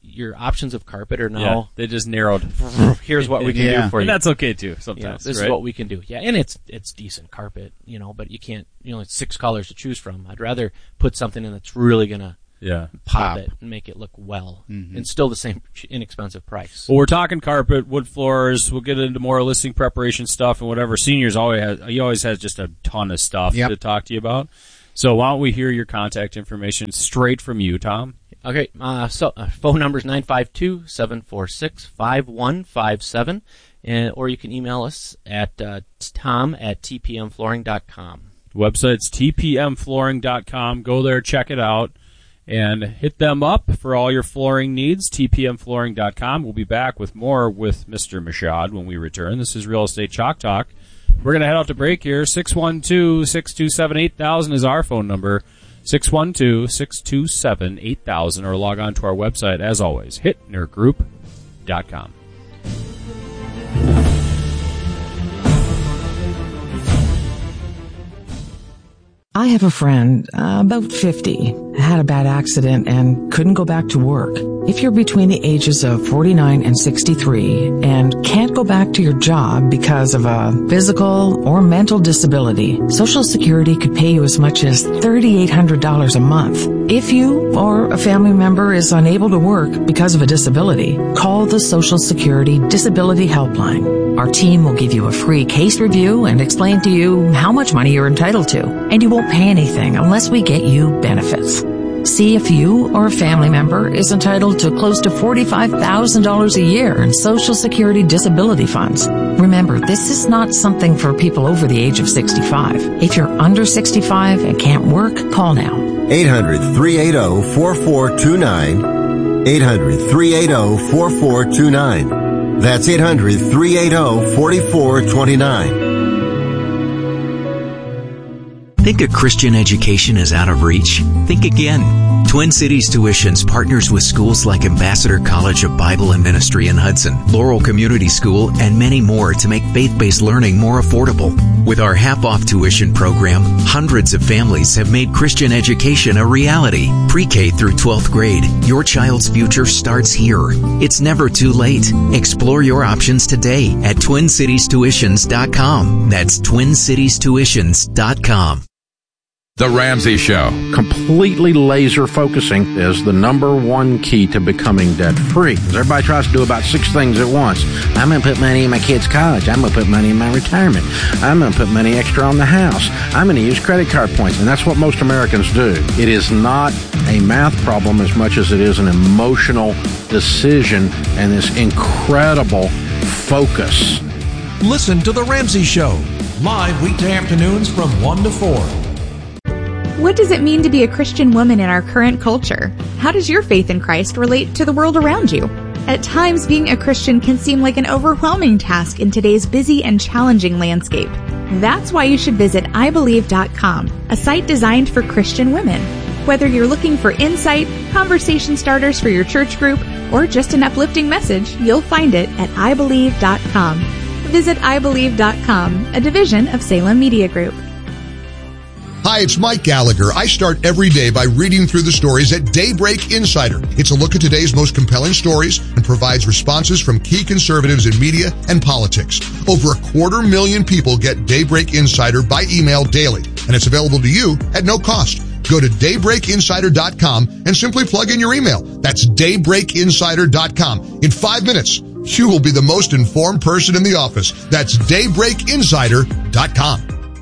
your options of carpet are now Yeah, they just narrowed. Here's what we can Yeah. do for And you. that's okay, too, sometimes, You know, this right? is what we can do. Yeah, and it's it's decent carpet, you know, but you can't, you know, it's six colors to choose from. I'd rather put something in that's really going to Yeah. pop, Pop. it and make it look well. Mhm. And still the same ch- inexpensive price. Well, we're talking carpet, wood floors. We'll get into more listing preparation stuff and whatever. Seniors always has, he always has just a ton of stuff Yep. to talk to you about. So why don't we hear your contact information straight from you, Tom? Okay, uh, so uh, phone number is nine five two, seven four six, five one five seven, and or you can email us at uh, tom at t p m flooring dot com. Website's t p m flooring dot com. Go there, check it out, and hit them up for all your flooring needs, t p m flooring dot com. We'll be back with more with Mister Mashad when we return. This is Real Estate Chalk Talk. We're going to head out to break here. six one two, six two seven, eight thousand is our phone number. six one two, six two seven, eight thousand, or log on to our website, as always, hittner group dot com. I have a friend, uh, about fifty, had a bad accident and couldn't go back to work. If you're between the ages of forty-nine and sixty-three and can't go back to your job because of a physical or mental disability, Social Security could pay you as much as three thousand eight hundred dollars a month. If you or a family member is unable to work because of a disability, call the Social Security Disability Helpline. Our team will give you a free case review and explain to you how much money you're entitled to, and you won't pay anything unless we get you benefits. See if you or a family member is entitled to close to forty-five thousand dollars a year in Social Security disability funds. Remember, this is not something for people over the age of sixty-five. If you're under sixty-five and can't work, call now. eight hundred, three eighty, four four two nine. eight hundred, three eighty, four four two nine. That's eight hundred, three eighty, four four two nine. Think a Christian education is out of reach? Think again. Twin Cities Tuitions partners with schools like Ambassador College of Bible and Ministry in Hudson, Laurel Community School, and many more to make faith-based learning more affordable. With our half-off tuition program, hundreds of families have made Christian education a reality. Pre-K through twelfth grade, your child's future starts here. It's never too late. Explore your options today at twin cities tuitions dot com. That's twin cities tuitions dot com. The Ramsey Show. Completely laser focusing is the number one key to becoming debt free. Everybody tries to do about six things at once. I'm going to put money in my kid's college. I'm going to put money in my retirement. I'm going to put money extra on the house. I'm going to use credit card points. And that's what most Americans do. It is not a math problem as much as it is an emotional decision and this incredible focus. Listen to The Ramsey Show, live weekday afternoons from one to four. What does it mean to be a Christian woman in our current culture? How does your faith in Christ relate to the world around you? At times, being a Christian can seem like an overwhelming task in today's busy and challenging landscape. That's why you should visit i believe dot com, a site designed for Christian women. Whether you're looking for insight, conversation starters for your church group, or just an uplifting message, you'll find it at i believe dot com. Visit i believe dot com, a division of Salem Media Group. Hi, it's Mike Gallagher. I start every day by reading through the stories at Daybreak Insider. It's a look at today's most compelling stories and provides responses from key conservatives in media and politics. Over a quarter million people get Daybreak Insider by email daily, and it's available to you at no cost. Go to daybreak insider dot com and simply plug in your email. That's daybreak insider dot com. In five minutes, you will be the most informed person in the office. That's daybreak insider dot com.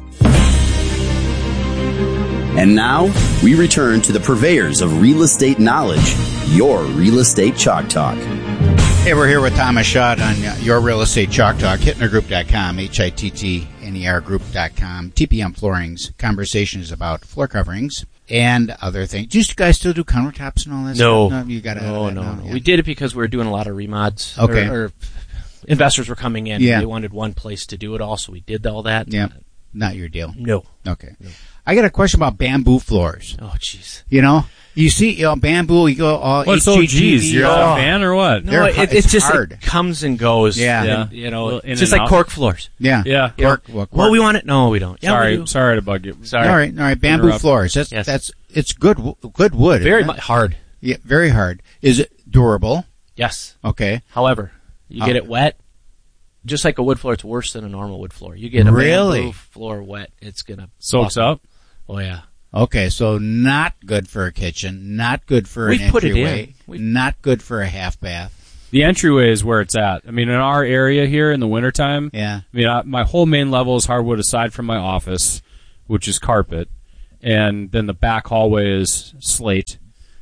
And now, we return to the purveyors of real estate knowledge, your Real Estate Chalk Talk. Hey, we're here with Thomas Schott on uh, Your Real Estate Chalk Talk, hittner group dot com, H I T T N E R group dot com, T P M Floorings, conversations about floor coverings and other things. Do you guys still do countertops and all that no. stuff? No, you gotta, no, no, no, no. yeah. We did it because we were doing a lot of remods. Okay. Or, or investors were coming in. Yeah. They wanted one place to do it all, so we did all that. Yeah. Not your deal. No. Okay. No. I got a question about bamboo floors. Oh, jeez. You know, you see, you know, bamboo, you go all What's so geez? You're oh. a fan or what? No, it, it's, it's just hard. It comes and goes. Yeah. And, yeah. you know, Well, it's just like out. cork floors. Yeah. Yeah. You know, Cork, well, cork. well, we want it. No, we don't. Yeah, sorry, we do. sorry to bug you. Sorry. All right, all right. Bamboo Interrupt. floors. That's Yes. that's it's good, good wood. Very isn't mu- it? hard. Yeah, very hard. Is it Durable. Yes. Okay. However, you get Oh. it wet, just like a wood floor, it's worse than a normal wood floor. You get a Really? bamboo floor wet, it's gonna Soaks buckle. up? Oh yeah. Okay, so not good for a kitchen, not good for We've an put it entryway, in. We've- not good for a half bath. The entryway is where it's at. I mean, in our area here in the wintertime, Yeah. I mean, I, my whole main level is hardwood aside from my office, which is carpet. And then the back hallway is slate,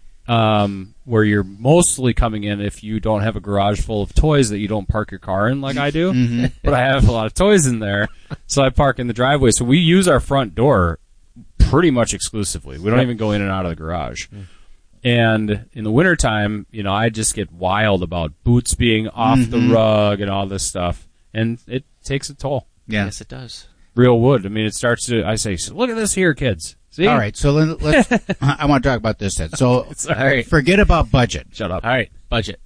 um, where you're mostly coming in if you don't have a garage full of toys that you don't park your car in like I do. Mhm. But I have a lot of toys in there, so I park in the driveway. So we use our front door pretty much exclusively. We don't Yep. even go in and out of the garage. And in the wintertime, you know, I just get wild about boots being off the Mhm. rug and all this stuff. And it takes a toll. Yeah. Yes, it does. Real wood. I mean, it starts to, I say, look at this here, kids. See? All right, so let, let's. I want to talk about this then. So, Sorry. forget about budget. Shut up. All right, budget.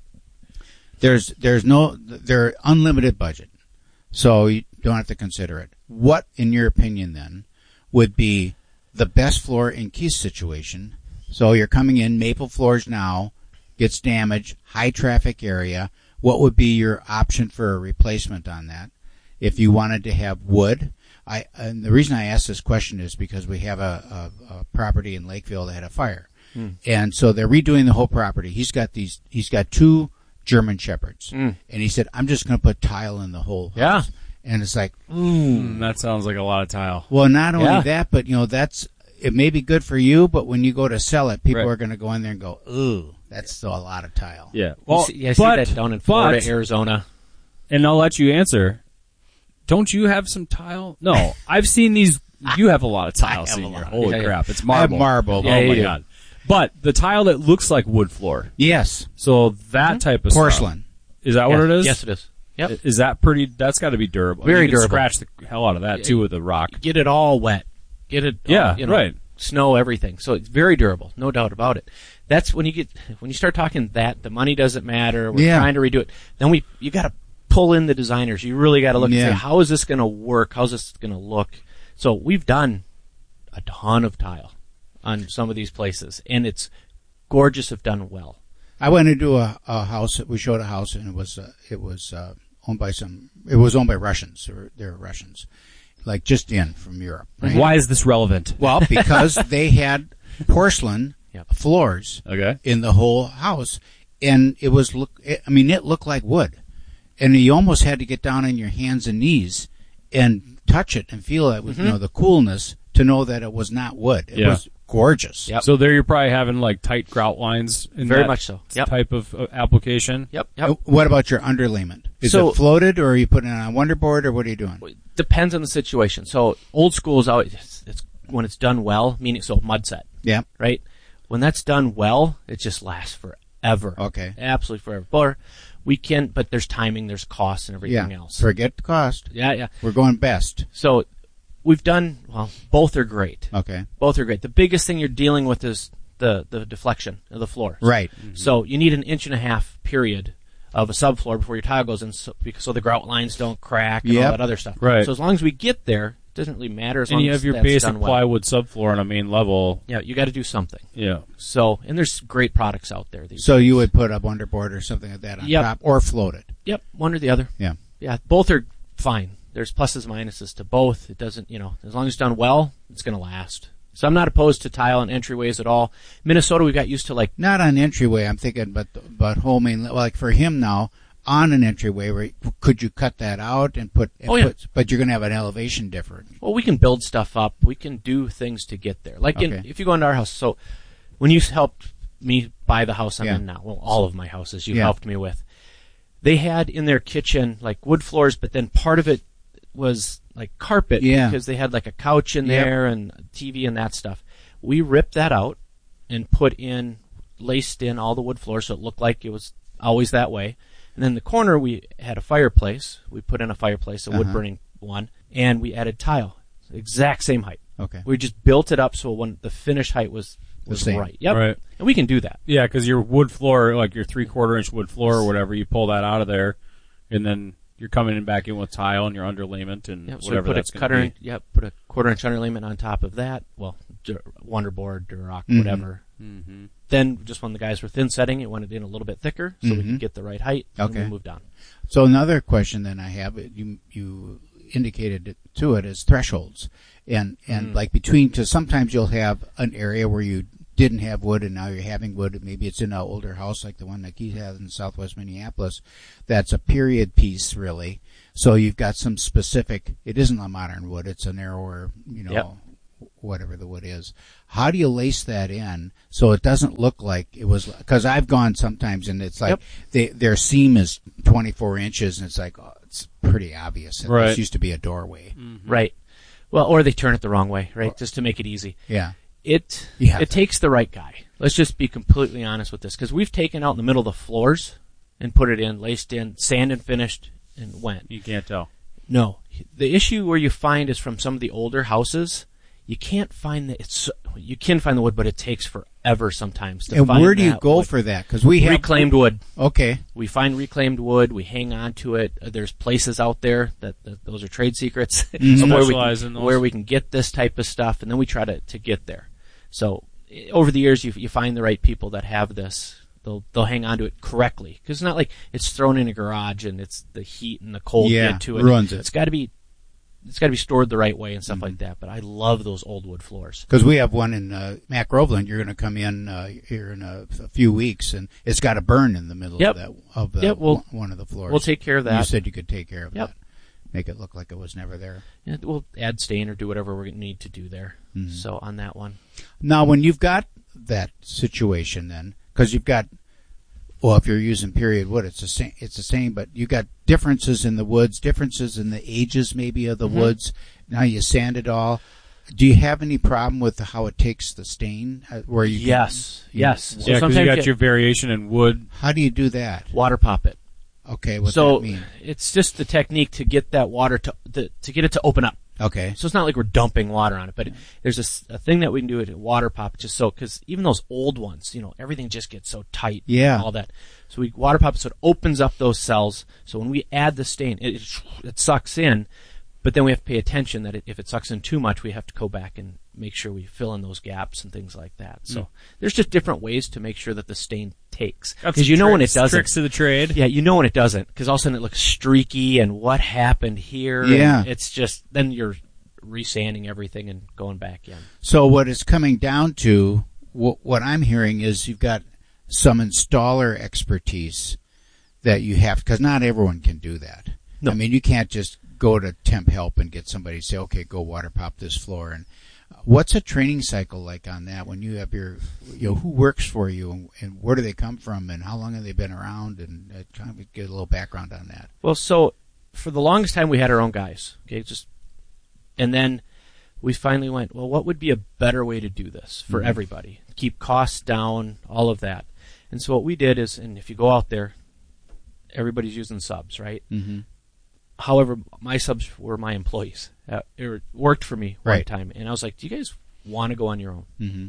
There's there's no there unlimited budget, so you don't have to consider it. What, in your opinion, then, would be the best floor in Keith's situation? So you're coming in, maple floors now, gets damaged, high traffic area. What would be your option for a replacement on that? If you wanted to have wood, I and the reason I ask this question is because we have a, a, a property in Lakeville that had a fire, Hmm. and so they're redoing the whole property. He's got these. He's got two German Shepherds, Mm. and he said, "I'm just going to put tile in the whole house." Yeah. And it's like, Mm, that sounds like a lot of tile. well, not only Yeah. that, but you know, that's it may be good for you, but when you go to sell it, people Right. are going to go in there and go, "Ooh, that's still a lot of tile." Yeah. Well, Well, see, yeah, I see but, that down in Florida, but- Arizona. and I'll let you answer. Don't you have some tile? No. I've seen these. You have a lot of tile, have a Senior. lot. Holy Yeah, yeah. crap. It's I have marble. marble. Oh, Yeah, you my do. God. But the tile that looks like wood floor. Yes, So that type of porcelain. stuff. Is that what Yes, it is? Yes, it is. Yep. Is that pretty? That's got to be durable. Very you can durable. Scratch the hell out of that too with a rock. Get it all wet. Get it. all, Yeah, you know, right. Snow, everything. So it's very durable, no doubt about it. That's when you get when you start talking that the money doesn't matter. We're Yeah. trying to redo it. Then we you got to pull in the designers. You really got to look Yeah. and say, how is this going to work? How's this going to look? So we've done a ton of tile on some of these places, and it's gorgeous if done well. I went into a, a house. We showed a house, and it was uh, it was uh, owned by some. It was owned by Russians. They were, they were Russians, like just in from Europe. Right? Why is this relevant? Well, because they had porcelain Yep. floors Okay. in the whole house, and it was look. I mean, it looked like wood, and you almost had to get down on your hands and knees and touch it and feel it with Mm-hmm. you know the coolness to know that it was not wood. It Yeah. was gorgeous. Yep. So there you're probably having like tight grout lines in Very that much so. Yep. type of uh, application. Yep. Uh, Yep. What about your underlayment? Is So- it floated, or are you putting it on a wonderboard, or what are you doing? Depends on the situation. So old school is always it's, it's when it's done well, meaning so mud set. Yeah. Right? When that's done well, it just lasts forever. Okay. Absolutely forever. But we can, but there's timing, there's costs and everything Yeah. else. Forget the cost. Yeah, yeah. We're going best. So we've done, well, both are great. Okay. Both are great. The biggest thing you're dealing with is the, the deflection of the floor. Right. So you need an inch and a half period of a subfloor before your tile goes in, so, because, so the grout lines don't crack and all Yep. that other stuff. Right. So as long as we get there, it doesn't really matter as And long you as have your that's basic done well. plywood subfloor on a main level. Yeah, you got to do something. Yeah. So, and there's great products out there. These So days. you would put a wonderboard or something like that on Yep. top, or float it. Yep, one or the other. Yeah. Yeah, both are fine. There's pluses, minuses to both. It doesn't, you know, as long as it's done well, it's going to last. So I'm not opposed to tile and entryways at all. Minnesota, we got used to like, Not on entryway. I'm thinking, but but whole main like for him now on an entryway. Where could you cut that out and put? And Oh, yeah. put but you're going to have an elevation difference. well, we can build stuff up. We can do things to get there. Like in, Okay. if you go into our house, so when you helped me buy the house I'm Yeah. in now, well, all of my houses you Yeah. helped me with, they had in their kitchen like wood floors, but then part of it was like carpet Yeah. because they had like a couch in Yep. there and T V and that stuff. We ripped that out and put in, laced in all the wood floors so it looked like it was always that way. And then in the corner we had a fireplace. We put in a fireplace, a wood Uh-huh. burning one, and we added tile, exact same height. Okay. We just built it up so when the finished height was The was same. right. Yep. Right. And we can do that. Yeah, because your wood floor, like your three quarter inch wood floor or whatever, you pull that out of there, and then you're coming in back in with tile and your underlayment and Yep. So we whatever put that's a going cutter, to in, be. yep, put a quarter inch underlayment on top of that. Well, dur- Wonderboard, Durock, Mhm. whatever. Mm-hmm. Then, just when the guys were thin setting, it went in a little bit thicker so we Mhm. could get the right height, Okay. and we moved on. So another question then I have, you you indicated it to it as thresholds, and and Mm. like between, because sometimes you'll have an area where you didn't have wood and now you're having wood. Maybe it's in an older house like the one that he has in Southwest Minneapolis. That's a period piece, really. So you've got some specific. It isn't a modern wood; it's a narrower, you know. Yep. Whatever the wood is. How do you lace that in so it doesn't look like it was? Because I've gone sometimes and it's like Yep. they, their seam is twenty-four inches and it's like, oh, it's pretty obvious. It Right. used to be a doorway. Mm-hmm. Right. Well, or they turn it the wrong way, right? Just to make it easy. Yeah. It Yeah. it takes the right guy. Let's just be completely honest with this, because we've taken out in the middle of the floors and put it in, laced in, sand and finished, and went. You can't tell. No. The issue where you find is from some of the older houses. You can't find the. It's you can find the wood, but it takes forever sometimes to And find where do you that go wood. for that? Because we have reclaimed wood. Okay. We find reclaimed wood. We hang on to it. Uh, There's places out there that, that those are trade secrets Mhm. of where we Specialize in can, those. where we can get this type of stuff, and then we try to, to get there. So eh, over the years, you you find the right people that have this. They'll they'll hang on to it correctly, because it's not like it's thrown in a garage and it's the heat and the cold Yeah, get to it. ruins it. It's got to be. It's got to be stored the right way and stuff Mm-hmm. like that. But I love those old wood floors. Because we have one in uh, Mac Groveland. You're going to come in uh, here in a, a few weeks, and it's got a burn in the middle Yep. of that of the, Yep, we'll- one of the floors. we'll take care of that. You said you could take care of Yep. that. Make it look like it was never there. Yeah, we'll add stain or do whatever we need to do there. Mhm. So on that one. Now, when you've got that situation, then, because you've got, well, if you're using period wood, it's the same. It's the same, but you got differences in the woods, differences in the ages, maybe of the Mhm. woods. Now you sand it all. Do you have any problem with how it takes the stain? uh, Where you can- Yes, you- yes. Yeah, because sometimes you you got get- your variation in wood. How do you do that? Water pop it. Okay, what's so that mean? it's just the technique to get that water to the, to get it to open up. Okay. So it's not like we're dumping water on it, but there's a, s- a thing that we can do to water pop it just so, because even those old ones, you know, everything just gets so tight. Yeah. And all that. So we water pop it so it opens up those cells. So when we add the stain, it, it, it sucks in, but then we have to pay attention that it, if it sucks in too much, we have to go back and make sure we fill in those gaps and things like that. So Mm. there's just different ways to make sure that the stain takes. Got Because some you know when it tricks- doesn't. tricks of the trade. Yeah, you know when it doesn't, because all of a sudden it looks streaky and what happened here. and Yeah. it's just, then you're resanding everything and going back in. So what it's coming down to, wh- what I'm hearing is you've got some installer expertise that you have, because not everyone can do that. No. I mean, you can't just go to Temp Help and get somebody to say, okay, go water pop this floor. And what's a training cycle like on that when you have your, you know, who works for you and, and where do they come from and how long have they been around, and uh, kind of get a little background on that. Well, so for the longest time we had our own guys, okay, just, and then we finally went, well, what would be a better way to do this for Mhm. everybody? Keep costs down, all of that. And so what we did is, and if you go out there, everybody's using subs, right? Mm-hmm. However, my subs were my employees. Uh, it worked for me one Right. time, and I was like, "Do you guys want to go on your own?" Mm-hmm.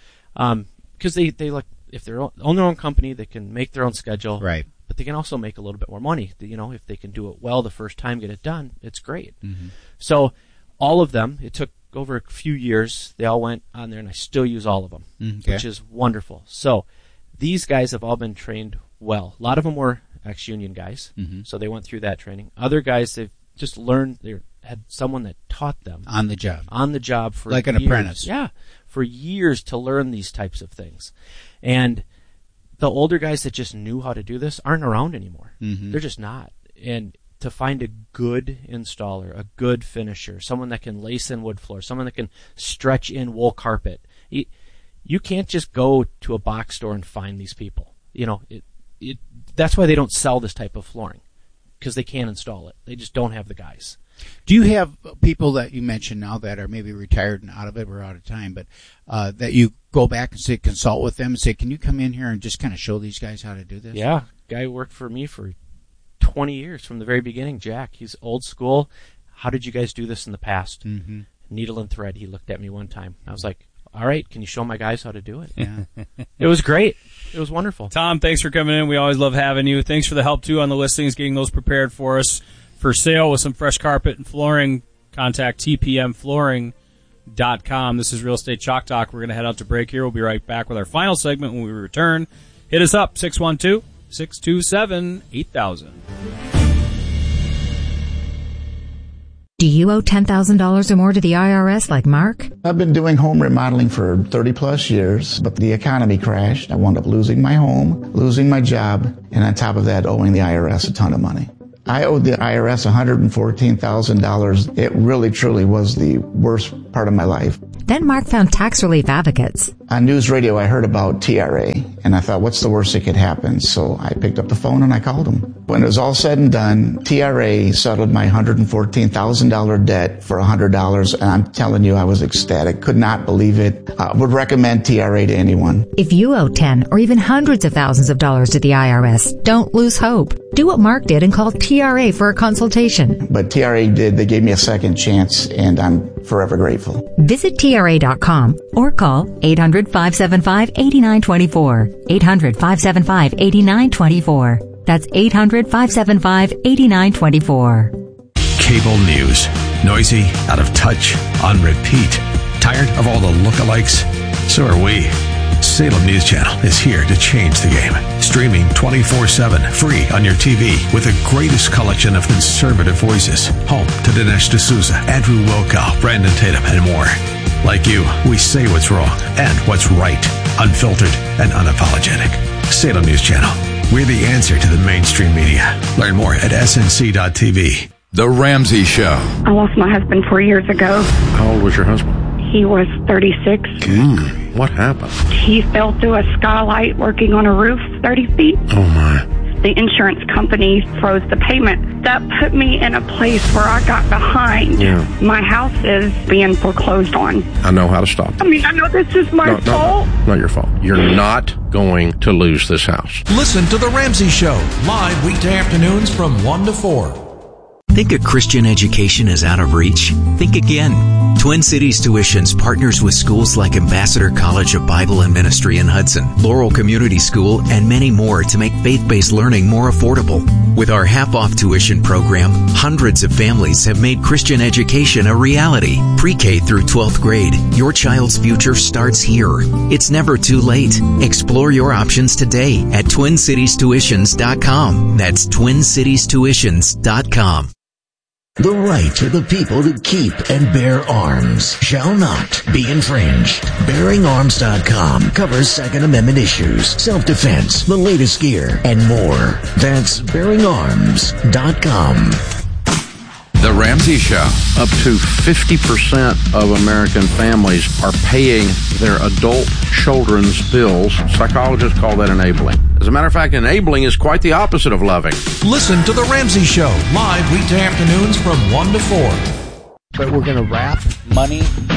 Um, because they they like if they're own their own company, they can make their own schedule, Right. But they can also make a little bit more money. You know, if they can do it well the first time, get it done, it's great. Mm-hmm. So, all of them, it took over a few years. They all went on there, and I still use all of them, Okay. which is wonderful. So, these guys have all been trained well. A lot of them were ex-union guys, Mhm. so they went through that training. Other guys, they've just learned. They had someone that taught them On the job. on the job for Like an years. apprentice. Yeah, for years to learn these types of things. And the older guys that just knew how to do this aren't around anymore. Mhm. They're just not. And to find a good installer, a good finisher, someone that can lace in wood floor, someone that can stretch in wool carpet, you, you can't just go to a box store and find these people. You know, it, it, that's why they don't sell this type of flooring, because they can't install it. They just don't have the guys. Do you have people that you mentioned now that are maybe retired and out of it, we're out of time, but uh, that you go back and say, consult with them and say, can you come in here and just kind of show these guys how to do this? Yeah, guy worked for me for twenty years from the very beginning. Jack, he's old school. How did you guys do this in the past? Mm-hmm. Needle and thread. He looked at me one time. I was like, all right, can you show my guys how to do it? Yeah. It was great. It was wonderful. Tom, thanks for coming in. We always love having you. Thanks for the help, too, on the listings, getting those prepared for us. For sale with some fresh carpet and flooring, contact T P M Flooring dot com. This is Real Estate Chalk Talk. We're going to head out to break here. We'll be right back with our final segment when we return. Hit us up, six one two, six two seven, eight thousand. Do you owe ten thousand dollars or more to the I R S like Mark? I've been doing home remodeling for thirty plus years, but the economy crashed. I wound up losing my home, losing my job, and on top of that, owing the I R S a ton of money. I owed the I R S one hundred fourteen thousand dollars. It really, truly was the worst part of my life. Then Mark found Tax Relief Advocates. On news radio, I heard about T R A, and I thought, what's the worst that could happen? So I picked up the phone and I called them. When it was all said and done, T R A settled my one hundred fourteen thousand dollars debt for one hundred dollars, and I'm telling you, I was ecstatic. Could not believe it. I would recommend T R A to anyone. If you owe ten or even hundreds of thousands of dollars to the I R S, don't lose hope. Do what Mark did and call T R A for a consultation. But T R A did. They gave me a second chance, and I'm forever grateful. Visit T R A dot com or call eight hundred, five seven five, eight nine two four. eight hundred, five seven five, eight nine two four. That's eight hundred, five seven five, eight nine two four. Cable news. Noisy, out of touch, on repeat. Tired of all the lookalikes? So are we. Salem News Channel is here to change the game. Streaming twenty-four seven, free on your T V, with the greatest collection of conservative voices. Home to Dinesh D'Souza, Andrew Wilkow, Brandon Tatum, and more. Like you, we say what's wrong and what's right. Unfiltered and unapologetic. Salem News Channel. We're the answer to the mainstream media. Learn more at S N C dot T V. The Ramsey Show. I lost my husband four years ago. How old was your husband? He was thirty-six. Mm, what happened? He fell through a skylight working on a roof thirty feet. Oh, my. The insurance company froze the payment. That put me in a place where I got behind. Yeah. My house is being foreclosed on. I know how to stop. I mean, I know this is my no, fault. No, not your fault. You're not going to lose this house. Listen to The Ramsey Show, live weekday afternoons from one to four. Think a Christian education is out of reach? Think again. Twin Cities Tuitions partners with schools like Ambassador College of Bible and Ministry in Hudson, Laurel Community School, and many more to make faith-based learning more affordable. With our half-off tuition program, hundreds of families have made Christian education a reality. Pre-K through twelfth grade, your child's future starts here. It's never too late. Explore your options today at twin cities tuitions dot com. That's twin cities tuitions dot com. The right of the people to keep and bear arms shall not be infringed. bearing arms dot com covers Second Amendment issues, self-defense, the latest gear, and more. That's bearing arms dot com. The Ramsey Show. Up to fifty percent of American families are paying their adult children's bills. Psychologists call that enabling. As a matter of fact, enabling is quite the opposite of loving. Listen to The Ramsey Show, live weekday afternoons from one to four. But we're going to wrap money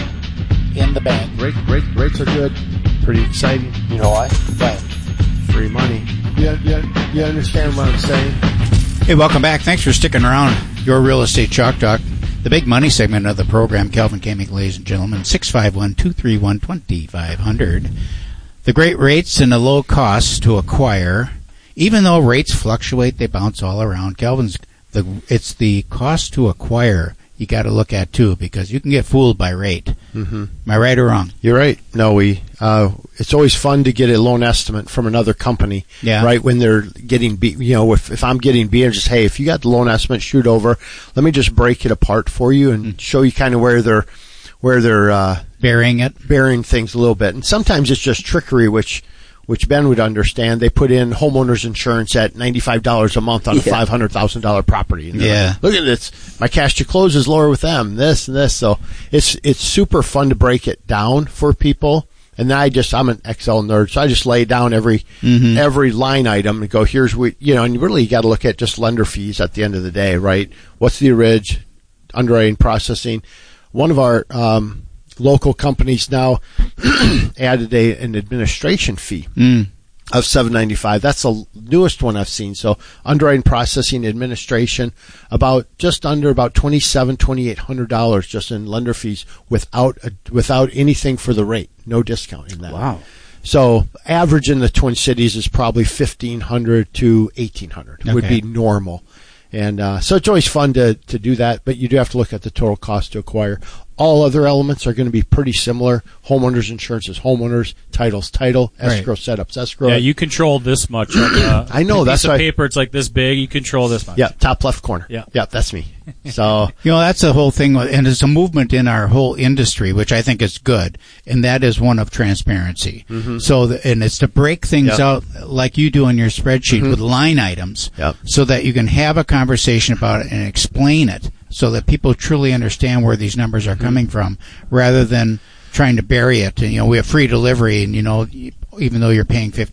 in the bank. Rate, rate, rates are good. Pretty exciting. You know why? Why? Free money. You, you, you understand what I'm saying? Hey, welcome back. Thanks for sticking around. Your Real Estate Chalk Talk, the big money segment of the program. Calvin Kaming, ladies and gentlemen, six five one, two three one, two five zero zero. The great rates and the low costs to acquire. Even though rates fluctuate, they bounce all around. Calvin's, the it's the cost to acquire you got to look at too, because you can get fooled by rate. Mm-hmm. Am I right or wrong? You're right. No, we. Uh, it's always fun to get a loan estimate from another company. Yeah. Right when they're getting beat. You know, if if I'm getting beat, I'm just hey, if you got the loan estimate, shoot over. Let me just break it apart for you and mm-hmm. show you kind of where they're where they're uh, burying it, burying things a little bit. And sometimes it's just trickery, which. which Ben would understand. They put in homeowners insurance at ninety-five dollars a month on a yeah. five hundred thousand dollars property. And yeah. Like, look at this. My cash to close is lower with them, this and this. So it's it's super fun to break it down for people. And then I just, I'm an Excel nerd, so I just lay down every mm-hmm. every line item and go, here's what, you know, and you really got to look at just lender fees at the end of the day, right? What's the orig, underwriting, processing. One of our, um, local companies now added a, an administration fee mm. of seven ninety-five. That's the newest one I've seen. So underwriting, processing, administration, about just under about twenty-seven, twenty-eight hundred dollars just in lender fees without a, without anything for the rate, no discount in that. Wow. So average in the Twin Cities is probably fifteen hundred to eighteen hundred okay. would be normal. And uh, so it's always fun to, to do that, but you do have to look at the total cost to acquire. All other elements are going to be pretty similar. Homeowners insurance is homeowners, title's title, escrow Right. setups, escrow. Yeah, you control this much. On, uh, I know, a that's piece of why- paper. It's like this big. You control this much. Yeah, top left corner. Yeah. Yeah, that's me. So, You know, that's the whole thing, with- and it's a movement in our whole industry, which I think is good, and that is one of transparency. Mhm. So, the, and it's to break things Yep. out like you do in your spreadsheet Mhm. with line items, Yep. so that you can have a conversation about it and explain it, so that people truly understand where these numbers are Mm-hmm. coming from, rather than trying to bury it. And, you know, we have free delivery, and, you know, even though you're paying fifty